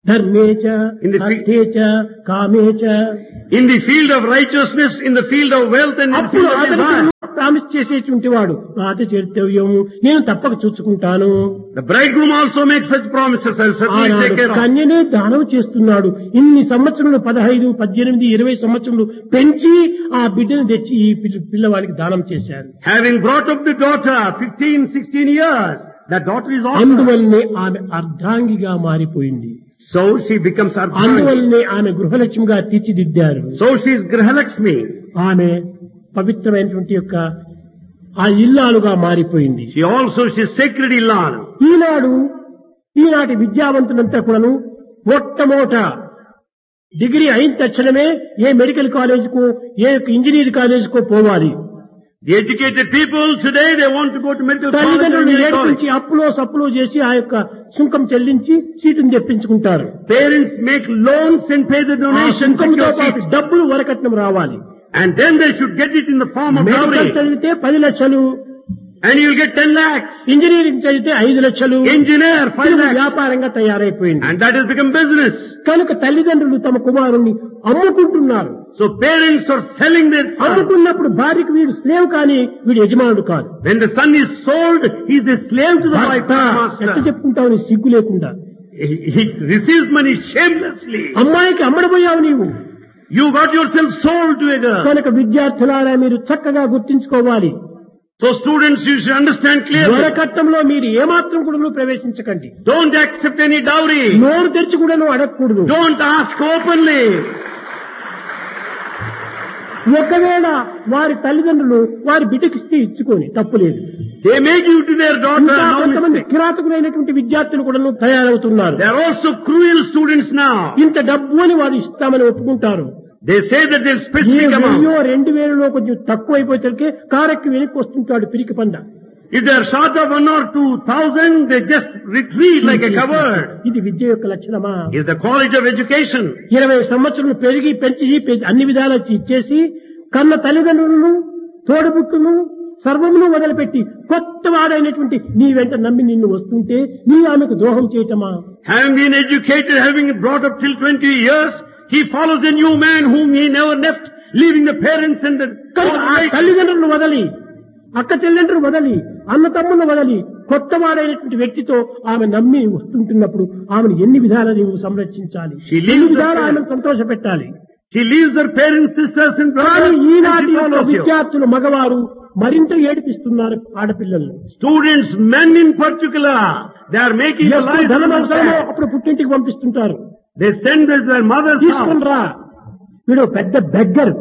[SPEAKER 2] ధర్మేచ
[SPEAKER 1] In the field-
[SPEAKER 2] అర్థేచ కామేచ
[SPEAKER 1] In the field of righteousness, in the field of wealth, and in the
[SPEAKER 2] అప్పుడు
[SPEAKER 1] field of
[SPEAKER 2] అతనికి
[SPEAKER 1] desire.
[SPEAKER 2] Promise చేసేటువంటి వాడు నాత చేర్తవ్యము నేను తప్పక చూసుకుంటాను.
[SPEAKER 1] The bridegroom also makes such promises. I'll certainly take
[SPEAKER 2] ఆనాడు
[SPEAKER 1] care of.
[SPEAKER 2] కన్యనే దానం చేస్తున్నాడు. ఇన్ని సంవత్సరములు 15, 18, 20 సంవత్సరములు పెంచి ఆ బిడ్డను తెచ్చి ఈ పిల్లవాడికి దానం చేశారు.
[SPEAKER 1] Having brought up the daughter, 15, 16 years, that daughter is also.
[SPEAKER 2] అందువల్లనే ఆమె అర్ధాంగిగా మారిపోయింది.
[SPEAKER 1] So she becomes Ardhangi.
[SPEAKER 2] అందువల్లనే ఆమె గృహలక్ష్మిగా తీర్చిదిద్దారు.
[SPEAKER 1] So she is Grihalakshmi.
[SPEAKER 2] ఆమె పవిత్రమైనటువంటి యొక్క ఆ ఇల్లాలుగా మారిపోయింది.
[SPEAKER 1] She is sacred Illan.
[SPEAKER 2] ఈనాటి విద్యావంతులంతా కూడాను మొట్టమొదట డిగ్రీ అయిన తక్షణమే ఏ మెడికల్ కాలేజీకో ఏ ఇంజనీర్ కాలేజీకో పోవాలి.
[SPEAKER 1] The educated people today, they want to go to medical college.
[SPEAKER 2] తల్లిదండ్రులు
[SPEAKER 1] and college.
[SPEAKER 2] ఏడ్పించి అప్పులో సప్పులో చేసి ఆ యొక్క సుంకం చెల్లించి సీటును తెప్పించుకుంటారు.
[SPEAKER 1] Parents make loans and pay the
[SPEAKER 2] ఆ
[SPEAKER 1] donations.
[SPEAKER 2] సుంకంతో పాటు డబ్బులు వరకట్నం రావాలి.
[SPEAKER 1] And then they should get it in the form of
[SPEAKER 2] medical
[SPEAKER 1] dowry.
[SPEAKER 2] చదివితే 10 లక్షలు,
[SPEAKER 1] And you'll get 10 lakhs.
[SPEAKER 2] Engineering చదివితే 5 లక్షలు,
[SPEAKER 1] Engineer, 5
[SPEAKER 2] ఇది
[SPEAKER 1] lakhs.
[SPEAKER 2] వ్యాపారంగా తయారైపోయింది.
[SPEAKER 1] And that has become business.
[SPEAKER 2] కనుక తల్లిదండ్రులు తమ కుమారుణ్ణి అమ్ముకుంటున్నారు.
[SPEAKER 1] So parents are selling their son.
[SPEAKER 2] అమ్ముకున్నప్పుడు భార్యకు వీడు స్లేవ్ కానీ వీడు యజమానుడు కాదు.
[SPEAKER 1] When the son is sold, he is a slave to the wife
[SPEAKER 2] భర్త
[SPEAKER 1] and
[SPEAKER 2] ఎట్లా
[SPEAKER 1] master.
[SPEAKER 2] చెప్పుకుంటావు నీ సిగ్గు లేకుండా?
[SPEAKER 1] He receives money shamelessly.
[SPEAKER 2] అమ్మాయికి అమ్మడపోయావు నీవు.
[SPEAKER 1] You got yourself sold to a girl.
[SPEAKER 2] కనుక విద్యార్థులారా మీరు చక్కగా గుర్తించుకోవాలి.
[SPEAKER 1] So students, you should understand clearly.
[SPEAKER 2] వరకట్నంలో మీరు ఏమాత్రం కూడా ప్రవేశించకండి.
[SPEAKER 1] Don't accept any dowry.
[SPEAKER 2] నోరు తెరిచి కూడా అడగకూడదు.
[SPEAKER 1] Don't ask openly.
[SPEAKER 2] ఒకవేళ వారి తల్లిదండ్రులు వారి బిడ్డకిస్తే ఇచ్చుకొని తప్పులేదు.
[SPEAKER 1] They may give to their daughter.
[SPEAKER 2] ఇంకా
[SPEAKER 1] No
[SPEAKER 2] కొంతమంది
[SPEAKER 1] mistake.
[SPEAKER 2] కిరాతకులైనటువంటి విద్యార్థులు కూడా తయారవుతున్నారు.
[SPEAKER 1] They are also cruel students now.
[SPEAKER 2] ఇంత డబ్బు అని వారు ఇస్తామని ఒప్పుకుంటారు.
[SPEAKER 1] They say that they'll
[SPEAKER 2] A
[SPEAKER 1] specific amount.
[SPEAKER 2] 2,000 కొంచెం తక్కువ అయిపోతే కారెక్కి వెనక్కి వస్తుంటాడు పిరికి పంద.
[SPEAKER 1] If they are short of 1 or 2,000, they just retreat like a coward.
[SPEAKER 2] ఇది విద్య యొక్క లక్షణమా?
[SPEAKER 1] Is the quality of education.
[SPEAKER 2] 20 సంవత్సరాలు పెంచి అన్ని విధాలు ఇచ్చేసి కన్న తల్లిదండ్రులను తోడుబుట్టును సర్వమును వదిలిపెట్టి కొత్త వాడైనటువంటి నీ వెంట నమ్మి నిన్ను వస్తుంటే నీ ఆమెకు ద్రోహం చేయటమా?
[SPEAKER 1] Having been educated, having brought up till 20 years, he follows a new man whom he never left, leaving the parents and the
[SPEAKER 2] కనుక ఆ తల్లిదండ్రులను వదలి అక్క చెల్లెండ్రులు వదలి అన్న తమ్ములను వదలి కొత్త వాడైనటువంటి వ్యక్తితో ఆమె నమ్మి వస్తుంటున్నప్పుడు ఆమెను ఎన్ని విధాలు నీవు సంరక్షించాలి, ఎన్ని విధాలు ఆమెను సంతోష పెట్టాలి.
[SPEAKER 1] She leaves her parents, sisters and
[SPEAKER 2] కానీ
[SPEAKER 1] brothers.
[SPEAKER 2] ఈనాటి
[SPEAKER 1] and she
[SPEAKER 2] యొక్క
[SPEAKER 1] follows you.
[SPEAKER 2] విద్యార్థులు మగవారు మరింత ఏడిపిస్తున్నారు ఆడపిల్లలను.
[SPEAKER 1] Students, men in particular, they are making a
[SPEAKER 2] ఎప్పుడు
[SPEAKER 1] life
[SPEAKER 2] ధనం
[SPEAKER 1] of
[SPEAKER 2] అవసరమో
[SPEAKER 1] sad.
[SPEAKER 2] అప్పుడు పుట్టింటికి పంపిస్తుంటారు.
[SPEAKER 1] They send their mother's
[SPEAKER 2] తీసుకుని
[SPEAKER 1] house.
[SPEAKER 2] రా, వీడు పెద్ద beggar.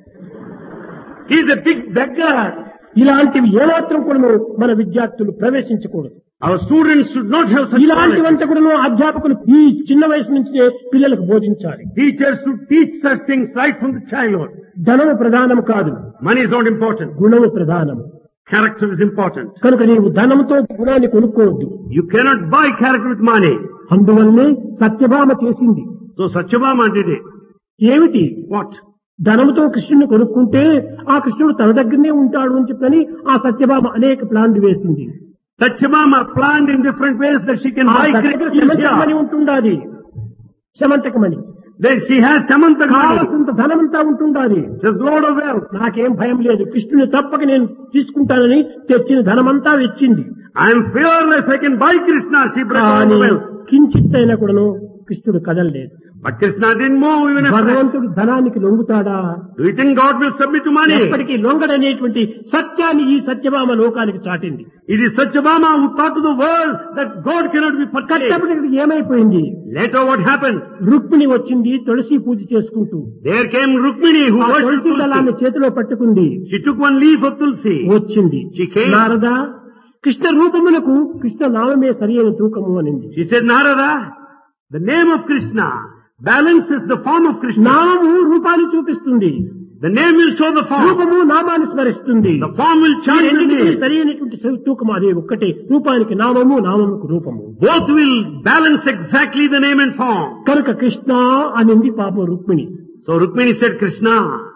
[SPEAKER 1] He is a big beggar.
[SPEAKER 2] ఇలాంటివి ఏమాత్రం కూడా మన విద్యార్థులు ప్రవేశించకూడదు.
[SPEAKER 1] Our students should not have such qualities.
[SPEAKER 2] ఇలాంటివంతా కూడా అధ్యాపకులు ఈ చిన్న వయసు నుంచే పిల్లలకు బోధించాలి.
[SPEAKER 1] Teachers should teach such things right from the childhood.
[SPEAKER 2] ధనము ప్రధానం కాదు,
[SPEAKER 1] Money is not important.
[SPEAKER 2] గుణము ప్రధానం.
[SPEAKER 1] Character is important.
[SPEAKER 2] కనుక నీవు ధనంతో గుణాన్ని కొనుక్కోవద్దు.
[SPEAKER 1] You cannot buy character with money.
[SPEAKER 2] అందువల్లనే సత్యభామ చేసింది.
[SPEAKER 1] So Satyabhama did it.
[SPEAKER 2] ఏమిటి?
[SPEAKER 1] What?
[SPEAKER 2] ధనముతో కృష్ణుని కొనుక్కుంటే ఆ కృష్ణుడు తన దగ్గరనే ఉంటాడు అని చెప్పని ఆ సత్యభామ అనేక ప్లాన్లు వేసింది.
[SPEAKER 1] Satyabhama planned in different ways that she can
[SPEAKER 2] ఆ
[SPEAKER 1] buy
[SPEAKER 2] దగ్గర
[SPEAKER 1] Krishna.
[SPEAKER 2] Shamantakamani ఉంటుండాది. Shamantakamani
[SPEAKER 1] Then she has Samantha.
[SPEAKER 2] కావలసినంత ధనమంతా ఉంటుండాది.
[SPEAKER 1] Just load of wealth.
[SPEAKER 2] నాకేం భయం లేదు, కృష్ణుని తప్పక నేను తీసుకుంటానని తెచ్చిన ధనమంతా వచ్చింది.
[SPEAKER 1] I am fearless. I can buy Krishna. She brought all the
[SPEAKER 2] కానీ
[SPEAKER 1] wealth.
[SPEAKER 2] కించిత్ అయినా కూడాను కృష్ణుడు కదలలేదు.
[SPEAKER 1] But Krishna didn't move even a fraction.
[SPEAKER 2] భగవంతుడు ధనానికి లొంగుతాడా?
[SPEAKER 1] Do you think God will submit to money?
[SPEAKER 2] ఎప్పటికీ లొంగడనేటువంటి సత్యాన్ని ఈ సత్యభామ లోకానికి చాటింది.
[SPEAKER 1] It is Satyabhama who taught to the world that God cannot be purchased.
[SPEAKER 2] కట్టప్పటికి ఏమైపోయింది?
[SPEAKER 1] Later what happened?
[SPEAKER 2] రుక్మిణి వచ్చింది తులసి పూజ చేసుకుంటూ.
[SPEAKER 1] There came Rukmini who
[SPEAKER 2] ఆ
[SPEAKER 1] worshipped
[SPEAKER 2] తులసి దళాన్ని
[SPEAKER 1] Tulsi.
[SPEAKER 2] చేతిలో పట్టుకుంది.
[SPEAKER 1] She took one leaf of Tulsi.
[SPEAKER 2] వచ్చింది.
[SPEAKER 1] She came.
[SPEAKER 2] నారద, కృష్ణ రూపమునకు కృష్ణ నామమే సరియైన తూకము అనింది.
[SPEAKER 1] She said, Narada, the name of Krishna balances the form of Krishna.
[SPEAKER 2] నామము రూపాన్ని చూపిస్తుంది,
[SPEAKER 1] The name will show the form.
[SPEAKER 2] రూపము నామాన్ని స్మరిస్తుంది.
[SPEAKER 1] The form will
[SPEAKER 2] ఈ
[SPEAKER 1] chant the
[SPEAKER 2] రెండింటికి
[SPEAKER 1] name.
[SPEAKER 2] సరైనటువంటి తూకము అదే ఒక్కటే. రూపానికి నామము, నామముకు రూపము.
[SPEAKER 1] Both will balance exactly the name and form.
[SPEAKER 2] కనుక కృష్ణ అనింది పాపం Rukmini.
[SPEAKER 1] So Rukmini said, Krishna.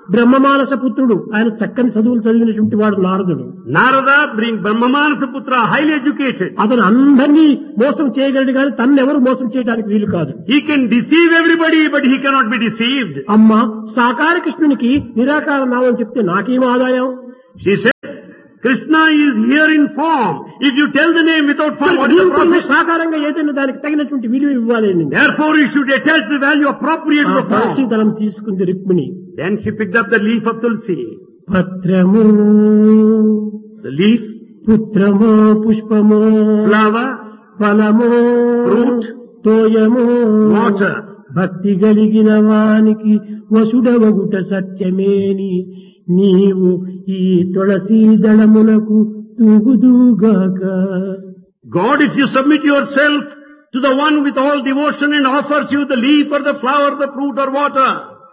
[SPEAKER 2] బ్రహ్మమానస పుత్రుడు, ఆయన చక్కని చదువులు చదివినటువంటి వాడు నారదుడు.
[SPEAKER 1] Narada being Brahmamanasa Putra, highly educated.
[SPEAKER 2] అతను అందరినీ మోసం చేయగలడు కానీ తన్నెవరు మోసం చేయడానికి వీలు కాదు.
[SPEAKER 1] He can deceive everybody, but he cannot be deceived.
[SPEAKER 2] అమ్మా, సాకార కృష్ణునికి నిరాకార నామం చెప్తే నాకేం ఆదాయం?
[SPEAKER 1] She said, Krishna is here in form. If you tell the name without form, what is the profit?
[SPEAKER 2] సాకారంగా ఏదైనా దానికి తగినటువంటి విలువ ఇవ్వాలి.
[SPEAKER 1] Therefore, you should attach the value appropriate to the
[SPEAKER 2] Tulasi
[SPEAKER 1] form.
[SPEAKER 2] దళం తీసుకుంది Rukmini.
[SPEAKER 1] Then she picked up the leaf of Tulsi.
[SPEAKER 2] పత్రము,
[SPEAKER 1] The leaf,
[SPEAKER 2] పుత్రము, పుష్పము,
[SPEAKER 1] flower,
[SPEAKER 2] ఫలము,
[SPEAKER 1] fruit,
[SPEAKER 2] తోయము,
[SPEAKER 1] water.
[SPEAKER 2] భక్తి కలిగిన వానికి వసుడవగుట సత్యమేని నీవు ఈ Tulsi దళమునకు తూగుదుగాక.
[SPEAKER 1] God, if you submit yourself to the one with all devotion and offers you the leaf or the flower, the fruit or water.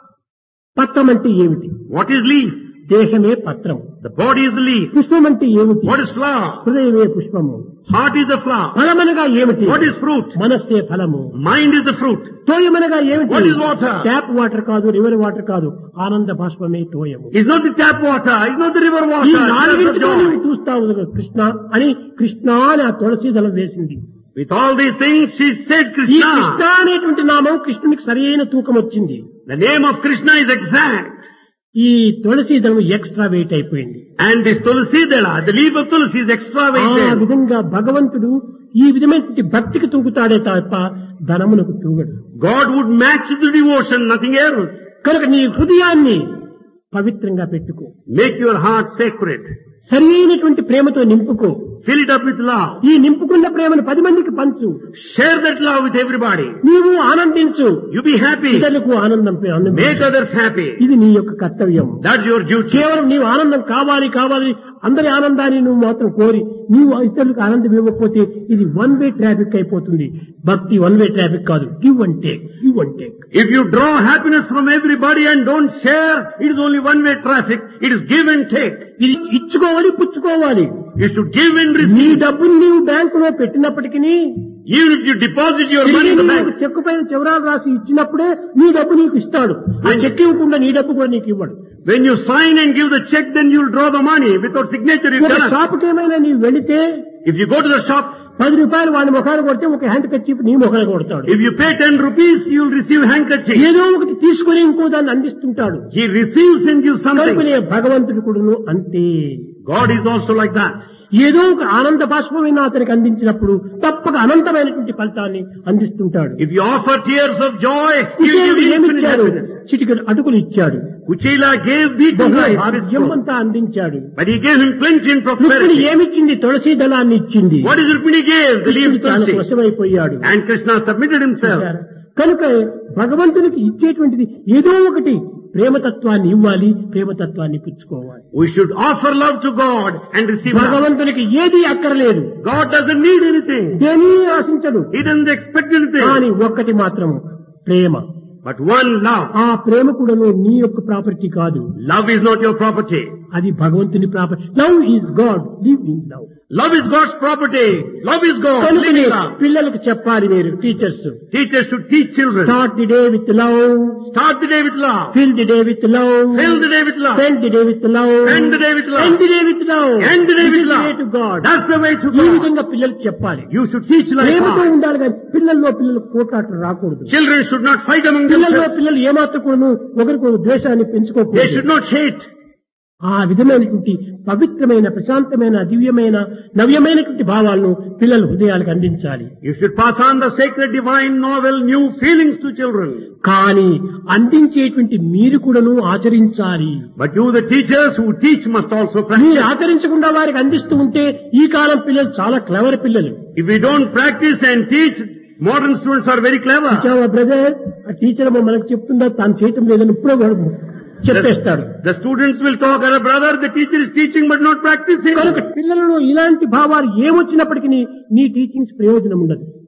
[SPEAKER 2] పత్రం అంటే ఏమిటి?
[SPEAKER 1] What is leaf?
[SPEAKER 2] దేహమే పత్రం.
[SPEAKER 1] The body is the leaf.
[SPEAKER 2] పుష్పం అంటే ఏమిటి?
[SPEAKER 1] What is flower?
[SPEAKER 2] హృదయమే పుష్పము.
[SPEAKER 1] Heart is the flower.
[SPEAKER 2] ఫలమనగా ఏమిటి?
[SPEAKER 1] What is fruit?
[SPEAKER 2] మనస్సే ఫలము.
[SPEAKER 1] Mind is the fruit.
[SPEAKER 2] తోయమనగా ఏమిటి?
[SPEAKER 1] What is water?
[SPEAKER 2] Tap water కాదు, రివర్ వాటర్ కాదు, ఆనంద బాష్పమే తోయము.
[SPEAKER 1] It's not the tap water, it's not the river
[SPEAKER 2] ఈ
[SPEAKER 1] water.
[SPEAKER 2] నాలుగింటితో
[SPEAKER 1] It's
[SPEAKER 2] నువ్వు చూస్తావు కదా కృష్ణ అని, కృష్ణ అని ఆ తులసి దళం వేసింది.
[SPEAKER 1] With all these things, she said
[SPEAKER 2] ఈ కృష్ణ
[SPEAKER 1] Krishna.
[SPEAKER 2] అనేటువంటి నామం కృష్ణునికి సరైన తూకం వచ్చింది.
[SPEAKER 1] The name of Krishna is exact.
[SPEAKER 2] ఈ తులసి దళం ఎక్స్ట్రా వెయిట్ అయిపోయింది.
[SPEAKER 1] And this Tulsi Dala, the leaf of Tulsi is extra
[SPEAKER 2] ఆ
[SPEAKER 1] weighted.
[SPEAKER 2] విధంగా భగవంతుడు ఈ విధమైనటువంటి భక్తికి తూగుతాడే తప్ప ధనమునకు తూగడు.
[SPEAKER 1] God would match the devotion, nothing else.
[SPEAKER 2] కనుక నీ హృదయాన్ని పవిత్రంగా పెట్టుకో.
[SPEAKER 1] Make your heart sacred.
[SPEAKER 2] సరి అయినటువంటి ప్రేమతో నింపుకో.
[SPEAKER 1] Fill it up with love.
[SPEAKER 2] ఈ నింపుకున్న ప్రేమను 10 మందికి పంచు.
[SPEAKER 1] Share that love with everybody.
[SPEAKER 2] నీవు ఆనందించు,
[SPEAKER 1] You be happy.
[SPEAKER 2] ఇతరులకు ఆనందం
[SPEAKER 1] Make others happy.
[SPEAKER 2] ఇది నీ యొక్క కర్తవ్యం.
[SPEAKER 1] That's your duty.
[SPEAKER 2] కేవలం నీవు ఆనందం కావాలి కావాలి అందరి ఆనందాన్ని నువ్వు మాత్రం కోరి నీవు ఇతరులకు ఆనందం ఇవ్వకపోతే ఇది వన్ వే ట్రాఫిక్ అయిపోతుంది. భక్తి వన్ వే ట్రాఫిక్ కాదు, give and take, give and take.
[SPEAKER 1] If you draw happiness from everybody and don't share, it is only one way traffic. It is give and take.
[SPEAKER 2] ఇది ఇచ్చుకోవాలి, పుచ్చుకోవాలి.
[SPEAKER 1] You should give and
[SPEAKER 2] నీ
[SPEAKER 1] receive.
[SPEAKER 2] డబ్బులు నీవు బ్యాంకులో పెట్టినప్పటికీ
[SPEAKER 1] Even if you deposit your money in the bank.
[SPEAKER 2] చెక్కు పైన చివరాలు రాసి ఇచ్చినప్పుడే నీ డబ్బు నీకు ఇస్తాడు. ఆ చెక్ ఇవ్వకుండా నీ డబ్బు కూడా నీకు ఇవ్వడు.
[SPEAKER 1] When you sign and give the check, then you will draw the money. Without signature, you
[SPEAKER 2] ఒక
[SPEAKER 1] cannot.
[SPEAKER 2] షాపుకి ఏమైనా నీవు వెళితే
[SPEAKER 1] If you go to the shop,
[SPEAKER 2] 10 రూపాయలు వాడి ముఖాన్ని కొడితే ఒక హ్యాండ్ కర్చీఫ్ నీ ముఖాన్ని కొడతాడు.
[SPEAKER 1] if you pay 10 rupees, you will receive handkerchief.
[SPEAKER 2] ఏదో ఒకటి తీసుకుని ఇంకో దాన్ని అందిస్తుంటాడు.
[SPEAKER 1] He receives and gives something.
[SPEAKER 2] కనుకనే భగవంతుడు కూడాను అంతే.
[SPEAKER 1] God is also like that.
[SPEAKER 2] ఏదో ఒక ఆనంద బాష్పమైన అతనికి అందించినప్పుడు తప్పక అనంతమైనటువంటి ఫలితాన్ని అందిస్తుంటాడు.
[SPEAKER 1] If you offer tears of joy, he will give you infinite
[SPEAKER 2] ఏమిచ్చాడు?
[SPEAKER 1] happiness.
[SPEAKER 2] చిటికెడు అటుకులు ఇచ్చాడు,
[SPEAKER 1] Kuchila gave beaten rice,
[SPEAKER 2] భాగ్యం అంతా అందించాడు.
[SPEAKER 1] but he gave him plenty and
[SPEAKER 2] Rukmini
[SPEAKER 1] prosperity.
[SPEAKER 2] ఏమిచ్చింది? తులసి దళాన్ని ఇచ్చింది.
[SPEAKER 1] What is Rukmini gave? The leaf
[SPEAKER 2] కృష్ణుడు తాను
[SPEAKER 1] Tulsi.
[SPEAKER 2] వశమైపోయాడు.
[SPEAKER 1] And Krishna submitted himself.
[SPEAKER 2] కనుక భగవంతునికి ఇచ్చేటువంటిది ఏదో ఒకటి ప్రేమతత్వాన్ని ఇవ్వాలి, ప్రేమతత్వాన్ని పుచ్చుకోవాలి.
[SPEAKER 1] We should offer love to God and receive love.
[SPEAKER 2] భగవంతునికి ఏది అక్కర్లేదు,
[SPEAKER 1] God doesn't need anything.
[SPEAKER 2] దేని ఆశించడు.
[SPEAKER 1] He doesn't expect anything.
[SPEAKER 2] కానీ ఒక్కటి మాత్రము ప్రేమ.
[SPEAKER 1] But one love.
[SPEAKER 2] ఆ ప్రేమ కూడా నీ యొక్క ప్రాపర్టీ కాదు,
[SPEAKER 1] Love is not your property.
[SPEAKER 2] అది భగవంతుని property. Love is God, live in love.
[SPEAKER 1] Love is God's property. Love is God. Live
[SPEAKER 2] కనుకనే
[SPEAKER 1] in love.
[SPEAKER 2] పిల్లలకు చెప్పాలి మీరు teachers.
[SPEAKER 1] Teachers should teach children.
[SPEAKER 2] Start the day with love,
[SPEAKER 1] Start the day with love.
[SPEAKER 2] Fill the day with love,
[SPEAKER 1] Fill the day with love.
[SPEAKER 2] Spend the day with love,
[SPEAKER 1] End the day with love.
[SPEAKER 2] End the day with love,
[SPEAKER 1] End the day with love.
[SPEAKER 2] To God.
[SPEAKER 1] That's the way to
[SPEAKER 2] ఈ
[SPEAKER 1] God.
[SPEAKER 2] విధంగా పిల్లలకు చెప్పాలి.
[SPEAKER 1] You should teach like
[SPEAKER 2] ప్రేమతో
[SPEAKER 1] God.
[SPEAKER 2] ఉండాలి కానీ పిల్లలకు పోట్లాటలు రాకూడదు.
[SPEAKER 1] Children should not fight among
[SPEAKER 2] పిల్లల్లో
[SPEAKER 1] themselves.
[SPEAKER 2] పిల్లలు ఏమాత్రం కూడా ఒకరికొకరు ద్వేషాన్ని
[SPEAKER 1] They
[SPEAKER 2] పెంచుకోకూడదు.
[SPEAKER 1] should not hate.
[SPEAKER 2] ఆ విధమైనటువంటి పవిత్రమైన ప్రశాంతమైన దివ్యమైన నవ్యమైనటువంటి భావాలను పిల్లల హృదయాలకు అందించాలి.
[SPEAKER 1] You should pass on the sacred, divine, novel, new feelings to children.
[SPEAKER 2] కానీ అందించేటువంటి మీరు కూడాను ఆచరించాలి.
[SPEAKER 1] But you, the teachers who teach, must also
[SPEAKER 2] మీరు
[SPEAKER 1] practice.
[SPEAKER 2] ఆచరించకుండా వారికి అందిస్తూ ఉంటే ఈ కాలం పిల్లలు చాలా క్లవర్ పిల్లలు.
[SPEAKER 1] If we don't practice and teach, modern students are very clever.
[SPEAKER 2] Brother, ఆ టీచర్ మనకు చెప్తుందా తాను చేయటం లేదని ఇప్పుడే వాడు చెప్పేస్తాడు.
[SPEAKER 1] The students will talk, brother, the teacher is teaching but not practicing.
[SPEAKER 2] కనుక పిల్లలలో ఇలాంటి భావాలు ఏమొచ్చినప్పటికీ నీ టీచింగ్స్ ప్రయోజనం ఉండదు.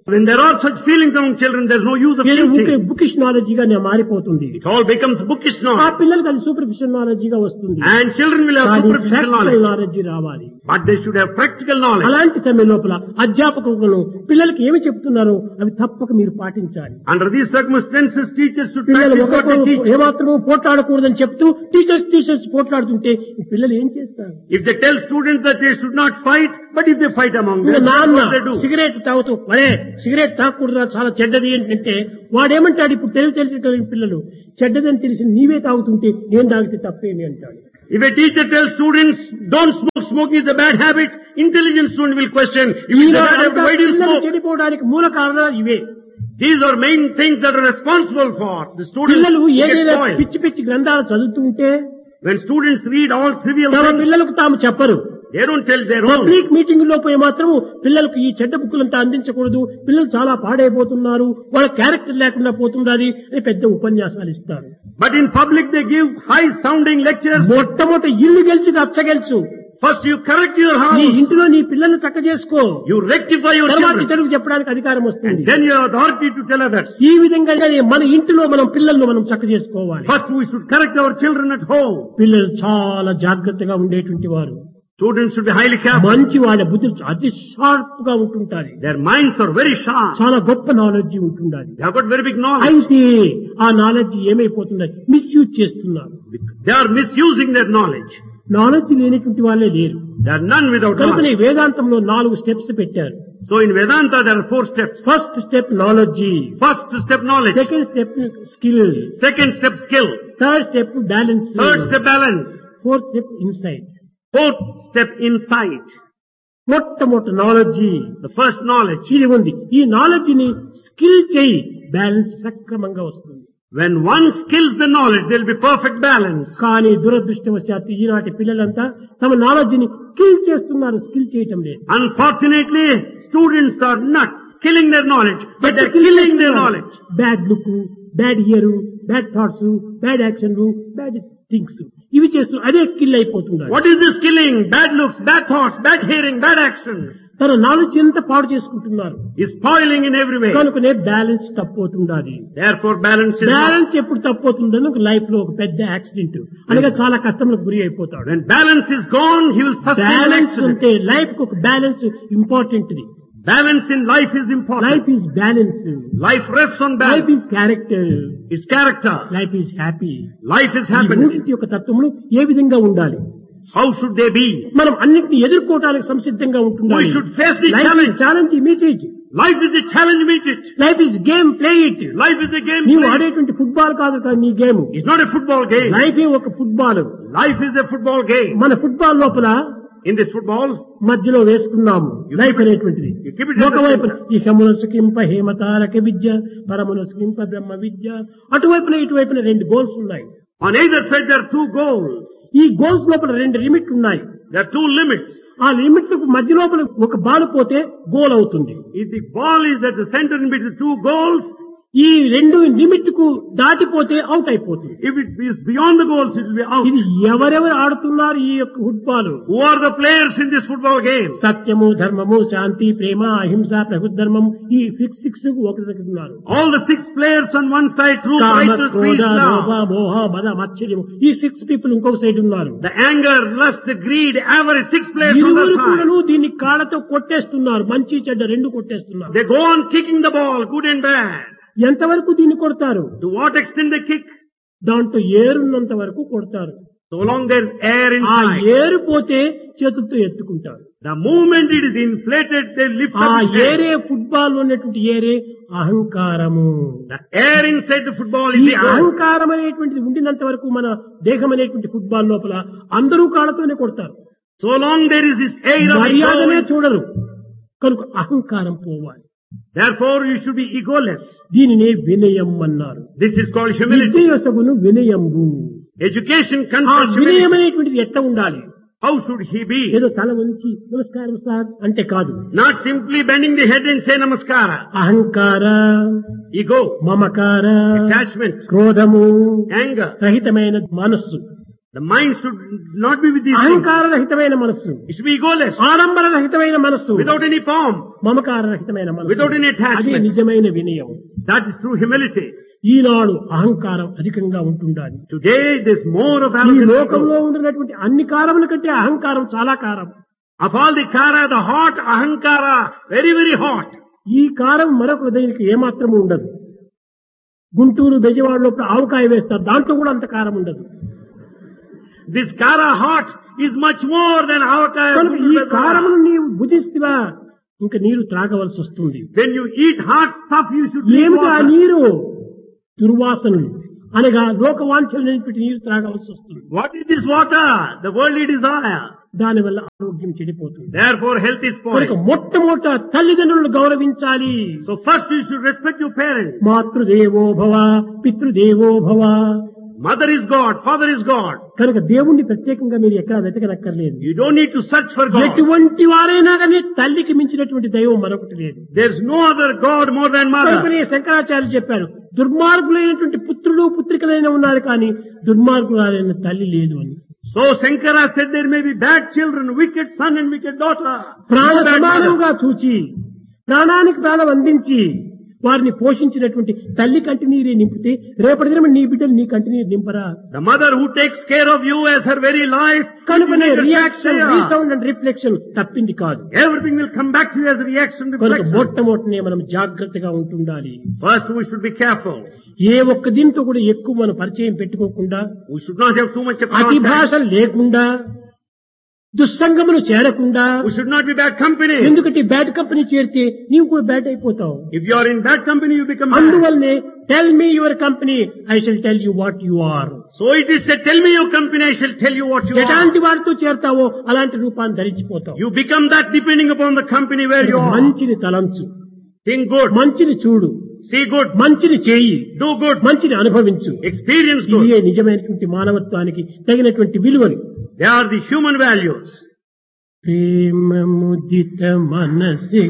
[SPEAKER 1] When there are such feelings among children, there is no use of teaching.
[SPEAKER 2] Bookish నాలెడ్జిగా మారిపోతుంది.
[SPEAKER 1] It all becomes bookish
[SPEAKER 2] ఆ
[SPEAKER 1] knowledge.
[SPEAKER 2] పిల్లలకి అది సూపర్ఫిషియల్ నాలెడ్జిగా వస్తుంది.
[SPEAKER 1] And children will have superficial knowledge.
[SPEAKER 2] Knowledge రావాలి.
[SPEAKER 1] But they should have practical knowledge.
[SPEAKER 2] అలాంటి సమయం లోపల అధ్యాపకులు పిల్లలకి ఏమి చెప్తున్నారో అవి తప్పక మీరు పాటించాలి.
[SPEAKER 1] Under these circumstances, teachers should
[SPEAKER 2] పిల్లలు
[SPEAKER 1] practice what they teach.
[SPEAKER 2] ఏమాత్రమూ పోట్లాడకూడదని చెప్తూ టీచర్స్ పోట్లాడుతుంటే ఈ పిల్లలు ఏం చేస్తారు?
[SPEAKER 1] If they tell students that they should not fight, but if they fight among them,
[SPEAKER 2] నాన్న
[SPEAKER 1] what they do?
[SPEAKER 2] సిగరెట్ తాగుతూ సిగరెట్ తాగకూడదు చాలా చెడ్డది ఏంటంటే వాడేమంటాడు? ఇప్పుడు తెలియని పిల్లలు చెడ్డదని తెలిసి నీవే తాగుతుంటే నేను తాగితే తప్పేమి అంటాడు.
[SPEAKER 1] If a teacher tells students, don't smoke, smoking is a bad habit, intelligent student will question, if it's a bad habit, why do you smoke?
[SPEAKER 2] చెడిపోవడానికి మూల కారణాలు ఇవే.
[SPEAKER 1] These are main things that are responsible for the students
[SPEAKER 2] పిల్లలు
[SPEAKER 1] who get
[SPEAKER 2] ఏదైనా
[SPEAKER 1] spoiled.
[SPEAKER 2] పిచ్చి గ్రంథాలు చదువుతుంటే
[SPEAKER 1] When students read all trivial
[SPEAKER 2] తమ
[SPEAKER 1] things,
[SPEAKER 2] పిల్లలకు తాము చెప్పరు.
[SPEAKER 1] they don't tell their own.
[SPEAKER 2] Public meeting లో పోయి మాత్రం పిల్లలకు ఈ చెడ్డ బుక్కులంతా అందించకూడదు, పిల్లలు చాలా పాడైపోతున్నారు, వాళ్ళ క్యారెక్టర్ లేకుండా పోతున్నది అని పెద్ద ఉపన్యాసాలు ఇస్తారు.
[SPEAKER 1] But in public they give high sounding lectures.
[SPEAKER 2] మొట్టమొదటి ఇల్లు గెలిచి రచ్చ గెలుచు.
[SPEAKER 1] First you correct your
[SPEAKER 2] నీ
[SPEAKER 1] house,
[SPEAKER 2] ఇంటిలో నీ పిల్లల్ని చక్క చేసుకో,
[SPEAKER 1] you rectify your
[SPEAKER 2] తర్వాత
[SPEAKER 1] children,
[SPEAKER 2] ఇతరులకు చెప్పడానికి అధికారం
[SPEAKER 1] and
[SPEAKER 2] వస్తుంది.
[SPEAKER 1] then you have authority to tell others.
[SPEAKER 2] ఈ విధంగానే మన ఇంటిలో మనం పిల్లలను మనం చక్క చేసుకోవాలి.
[SPEAKER 1] First we should correct our children at home.
[SPEAKER 2] పిల్లలు చాలా జాగ్రత్తగా ఉండేటువంటి వారు,
[SPEAKER 1] Students should be highly careful.
[SPEAKER 2] మంచి వాళ్ళ బుద్ధులు అతి షార్ప్ గా ఉంటుంటారు,
[SPEAKER 1] Their minds are very sharp.
[SPEAKER 2] చాలా గొప్ప నాలెడ్జ్ ఉంటుండాలి.
[SPEAKER 1] They have got very big knowledge.
[SPEAKER 2] అయితే ఆ నాలెడ్జ్ ఏమైపోతున్నది? మిస్యూజ్ చేస్తున్నారు.
[SPEAKER 1] They are misusing their knowledge.
[SPEAKER 2] Knowledge లేనటువంటి వాళ్ళే లేరు.
[SPEAKER 1] There are none without
[SPEAKER 2] కనుకనే
[SPEAKER 1] knowledge.
[SPEAKER 2] వేదాంతంలో 4 స్టెప్స్ పెట్టారు.
[SPEAKER 1] So in Vedanta there are 4 steps.
[SPEAKER 2] First step knowledge,
[SPEAKER 1] First step knowledge.
[SPEAKER 2] Second step skill,
[SPEAKER 1] Second step skill.
[SPEAKER 2] Third step balance,
[SPEAKER 1] Third step balance.
[SPEAKER 2] Fourth step insight.
[SPEAKER 1] Fourth step insight.
[SPEAKER 2] మొట్టమొదటి knowledge,
[SPEAKER 1] The first knowledge.
[SPEAKER 2] ఇది ఉంది. ఈ knowledge ని skill చేయి, balance సక్రమంగా వస్తుంది.
[SPEAKER 1] When one skills the knowledge, there will be perfect balance.
[SPEAKER 2] కానీ దురదృష్టవశాత్తు ఈనాటి పిల్లలంతా తమ నాలెడ్జ్ ని స్కిల్ చేస్తున్నారు, స్కిల్ చేయటం లేదు.
[SPEAKER 1] Unfortunately, students are not skilling their knowledge, but they are killing their knowledge.
[SPEAKER 2] Bad look, bad year, bad thoughts, bad యాక్షన్లు, bad things ఇవి చేస్తూ అదే స్కిల్ అయిపోతున్నారు.
[SPEAKER 1] What is this killing? Bad looks, bad thoughts, bad hearing, bad actions.
[SPEAKER 2] తన knowledge ఎంత పాడు చేసుకుంటున్నారు.
[SPEAKER 1] Is spoiling in every way.
[SPEAKER 2] కనుకనే balance తప్పవుతుండాలి.
[SPEAKER 1] Therefore balance is
[SPEAKER 2] balance ఎప్పుడు తప్పవుతుందని ఒక లైఫ్ లో ఒక పెద్ద యాక్సిడెంట్ అనగా చాలా కష్టములకు గురి అయిపోతాడు.
[SPEAKER 1] When balance is gone, he will sustain an
[SPEAKER 2] balance
[SPEAKER 1] accident.
[SPEAKER 2] ఉంటే లైఫ్ కు ఒక balance important.
[SPEAKER 1] Balance in life is important.
[SPEAKER 2] Life is balance,
[SPEAKER 1] Life rests on
[SPEAKER 2] life
[SPEAKER 1] balance.
[SPEAKER 2] Is character,
[SPEAKER 1] It's character.
[SPEAKER 2] Life is happy.
[SPEAKER 1] Life is
[SPEAKER 2] ఈ
[SPEAKER 1] happiness.
[SPEAKER 2] మూడింటి యొక్క తత్వములు ఏ విధంగా ఉండాలి?
[SPEAKER 1] How should they be?
[SPEAKER 2] మనం అన్నింటినీ ఎదుర్కోవడానికి సంసిద్ధంగా ఉంటున్నాం.
[SPEAKER 1] We should face the
[SPEAKER 2] life
[SPEAKER 1] challenge.
[SPEAKER 2] Challenge meet it.
[SPEAKER 1] Life is a challenge, meet it.
[SPEAKER 2] Life is game, play it.
[SPEAKER 1] Life is a game.
[SPEAKER 2] నీవు
[SPEAKER 1] played.
[SPEAKER 2] ఆడేటువంటి ఫుట్బాల్ కాదు కదా నీ game.
[SPEAKER 1] It's not a football game.
[SPEAKER 2] Life ఒక football.
[SPEAKER 1] Life is a football game.
[SPEAKER 2] మన football లోపల
[SPEAKER 1] In this football,
[SPEAKER 2] మధ్యలో వేసుకున్నాము life అనేటువంటిది.
[SPEAKER 1] you keep it in
[SPEAKER 2] ఒకవైపున
[SPEAKER 1] the
[SPEAKER 2] ఇహమును సుఖింప హేమతారక విద్య, పరమును సుఖింప బ్రహ్మ విద్య. అటువైపున ఇటువైపున 2 గోల్స్ ఉన్నాయి.
[SPEAKER 1] On either side there are 2 goals.
[SPEAKER 2] ఈ గోల్స్ లోపల 2 లిమిట్లు ఉన్నాయి.
[SPEAKER 1] There are 2 limits.
[SPEAKER 2] ఆ లిమిట్లకు మధ్య లోపల ఒక బాల్ పోతే గోల్ అవుతుంది.
[SPEAKER 1] If the ball is at the center in between 2 goals,
[SPEAKER 2] ఈ 2 లిమిట్ కు దాటిపోతే అవుట్ అయిపోతుంది.
[SPEAKER 1] if it is beyond the goals, it will be out.
[SPEAKER 2] ఇది ఎవరెవరు ఆడుతున్నారు ఈ యొక్క football?
[SPEAKER 1] Who are the players in this football game?
[SPEAKER 2] సత్యము, ధర్మము, శాంతి, ప్రేమ, అహింస, ప్రభుధర్మం, ఈ 6 ఒకటి దగ్గర ఉన్నారు.
[SPEAKER 1] All the 6 players on one side, truth,
[SPEAKER 2] comma,
[SPEAKER 1] righteousness,
[SPEAKER 2] క్రోధ,
[SPEAKER 1] peace,
[SPEAKER 2] లోభ,
[SPEAKER 1] love.
[SPEAKER 2] మోహ, మద, మత్సర్యము, ఈ 6 పీపుల్ ఇంకొక సైడ్ ఉన్నారు.
[SPEAKER 1] The anger, lust, the greed, avarice, 6 players on
[SPEAKER 2] ఇరువురు
[SPEAKER 1] that
[SPEAKER 2] కూడాను
[SPEAKER 1] side.
[SPEAKER 2] దీన్ని కాళ్ళతో కొట్టేస్తున్నారు. మంచి చెడ్డ 2 కొట్టేస్తున్నారు.
[SPEAKER 1] They go on kicking the ball, good and bad.
[SPEAKER 2] ఎంతవరకు దీన్ని కొడతారు?
[SPEAKER 1] To what extent they kick?
[SPEAKER 2] దాంట్లో ఏరున్నంత వరకు కొడతారు.
[SPEAKER 1] So long there is air
[SPEAKER 2] ఆ
[SPEAKER 1] inside.
[SPEAKER 2] ఏరు పోతే చేతులతో ఎత్తుకుంటారు.
[SPEAKER 1] The moment it is inflated, they lift
[SPEAKER 2] ఆ
[SPEAKER 1] up the
[SPEAKER 2] ఏరే
[SPEAKER 1] air.
[SPEAKER 2] ఫుట్బాల్ ఉన్నటువంటి ఏరే అహంకారము.
[SPEAKER 1] The air inside the football is
[SPEAKER 2] ఈ
[SPEAKER 1] the eye.
[SPEAKER 2] అహంకారం అనేటువంటిది ఉండినంత వరకు మన దేహం అనేటువంటి ఫుట్బాల్ లోపల అందరూ కాళ్ళతోనే కొడతారు.
[SPEAKER 1] So long there is this air of
[SPEAKER 2] మర్యాదనే
[SPEAKER 1] ego.
[SPEAKER 2] చూడరు. కనుక అహంకారం పోవాలి.
[SPEAKER 1] Therefore you should be egoless.
[SPEAKER 2] దీనినే వినయం అన్నారు.
[SPEAKER 1] This is called humility.
[SPEAKER 2] విద్యయసగును వినయంబు.
[SPEAKER 1] Education
[SPEAKER 2] ఆ
[SPEAKER 1] confers
[SPEAKER 2] వినయం
[SPEAKER 1] humility.
[SPEAKER 2] అనేటువంటిది ఎట్లా ఉండాలి?
[SPEAKER 1] How should he be?
[SPEAKER 2] ఏదో తల వంచి నమస్కారం సార్ అంటే కాదు.
[SPEAKER 1] Not simply bending the head and say namaskara.
[SPEAKER 2] అహంకార,
[SPEAKER 1] Ego,
[SPEAKER 2] మమకార,
[SPEAKER 1] attachment,
[SPEAKER 2] క్రోధము
[SPEAKER 1] anger,
[SPEAKER 2] రహితమైన మనస్సు.
[SPEAKER 1] The mind should not be with these things.
[SPEAKER 2] అహంకార రహితమైన మనస్సు,
[SPEAKER 1] It should be egoless,
[SPEAKER 2] ఆడంబర రహితమైన మనస్సు,
[SPEAKER 1] without any pomp,
[SPEAKER 2] మమకార రహితమైన మనస్సు,
[SPEAKER 1] without any
[SPEAKER 2] అదే
[SPEAKER 1] attachment.
[SPEAKER 2] నిజమైన వినయం.
[SPEAKER 1] That is true humility.
[SPEAKER 2] ఈనాడు అహంకారం అధికంగా ఉంటుండాలి.
[SPEAKER 1] Today there's more of
[SPEAKER 2] ఈ
[SPEAKER 1] arrogance.
[SPEAKER 2] లోకంలో ఉండినటువంటి అన్ని కారముల కంటే అహంకారం చాలా కారం.
[SPEAKER 1] Of all the kara, the hot ahankara, very, very hot.
[SPEAKER 2] ఈ కారం మరొక దీనికి ఏమాత్రము ఉండదు. గుంటూరు బెజవాడ లోపల ఆవకాయ వేస్తారు, దాంట్లో కూడా అంత కారం ఉండదు.
[SPEAKER 1] This kara hot is much more than avakaya.
[SPEAKER 2] కనుక ఈ కారమును నీవు భుజిస్తువా ఇంకా నీరు త్రాగవలసి వస్తుంది.
[SPEAKER 1] When you eat hot stuff, you should drink
[SPEAKER 2] ఏమిటి ఆ
[SPEAKER 1] water.
[SPEAKER 2] నీరు? దుర్వాసనలు అనగా లోకవాంఛలు నిలిపి నీరు త్రాగవలసి వస్తుంది.
[SPEAKER 1] What is this water? The worldly desire.
[SPEAKER 2] దానివల్ల ఆరోగ్యం చెడిపోతుంది.
[SPEAKER 1] Therefore health is
[SPEAKER 2] కనుక
[SPEAKER 1] spoiled.
[SPEAKER 2] మొట్టమొదట తల్లిదండ్రులను గౌరవించాలి.
[SPEAKER 1] So first you should respect your parents.
[SPEAKER 2] మాతృదేవో భవ, పితృదేవో భవ.
[SPEAKER 1] Mother is God, father is God.
[SPEAKER 2] కనుక దేవుణ్ణి ప్రత్యేకంగా మీరు ఎక్కడ వెతకనక్కర్లేదు.
[SPEAKER 1] You don't need to search for God.
[SPEAKER 2] ఎటువంటి వారైనా కానీ తల్లికి మించినటువంటి దైవం మరొకటి లేదు.
[SPEAKER 1] There's no other God more than mother.
[SPEAKER 2] కనుకనే శంకరాచార్యులు చెప్పారు, దుర్మార్గులైనటువంటి పుత్రులు పుత్రికలైన ఉన్నారు కానీ దుర్మార్గులైన తల్లి లేదు అని.
[SPEAKER 1] So Shankara said there may be bad children, wicked son and wicked daughter.
[SPEAKER 2] ప్రాణ
[SPEAKER 1] No bad mother.
[SPEAKER 2] సమానంగా చూచి ప్రాణానికి ప్రాణం అందించి వారిని పోషించినటువంటి తల్లి కంటి నీరే నింపితే రేపటి దినం నీ బిడ్డలు నీ కంటి నీరు నింపరా?
[SPEAKER 1] The mother who takes care of you as her very life.
[SPEAKER 2] కనుకనే
[SPEAKER 1] you will
[SPEAKER 2] reaction,
[SPEAKER 1] share.
[SPEAKER 2] Resound and reflection తప్పింది కాదు.
[SPEAKER 1] Everything will come back to you as a reaction,
[SPEAKER 2] కనుక
[SPEAKER 1] reflection.
[SPEAKER 2] మొట్టమొదటినే మనం జాగ్రత్తగా ఉంటుండాలి.
[SPEAKER 1] First we should be careful.
[SPEAKER 2] ఏ ఒక్క దీంతో కూడా ఎక్కువ మనం పరిచయం పెట్టుకోకుండా,
[SPEAKER 1] We should not have too much of
[SPEAKER 2] అతి
[SPEAKER 1] contact.
[SPEAKER 2] భాష లేకుండా, దుస్సంగములు చేరకుండా.
[SPEAKER 1] We should not be bad company.
[SPEAKER 2] ఎందుకంటే బ్యాడ్ కంపెనీ చేరితే నీవు కూడా బ్యాడ్ అయిపోతావు.
[SPEAKER 1] If you are in bad company, you become bad.
[SPEAKER 2] అందువల్లనే tell me your company, I shall tell you what you are.
[SPEAKER 1] So it is said, tell me your company, I shall tell you what you are.
[SPEAKER 2] ఎలాంటి వారితో చేరతావో అలాంటి రూపాన్ని ధరించిపోతావు.
[SPEAKER 1] You become that depending upon the company where you are.
[SPEAKER 2] మంచిని తలంచు,
[SPEAKER 1] Think good,
[SPEAKER 2] మంచిని చూడు,
[SPEAKER 1] see good,
[SPEAKER 2] మంచిని చేయి,
[SPEAKER 1] do good,
[SPEAKER 2] మంచిని అనుభవించు.
[SPEAKER 1] experience
[SPEAKER 2] ఇవే
[SPEAKER 1] good.
[SPEAKER 2] నిజమైనటువంటి మానవత్వానికి తగినటువంటి విలువలు.
[SPEAKER 1] They are the human values.
[SPEAKER 2] ప్రేమ ముదిత మనసి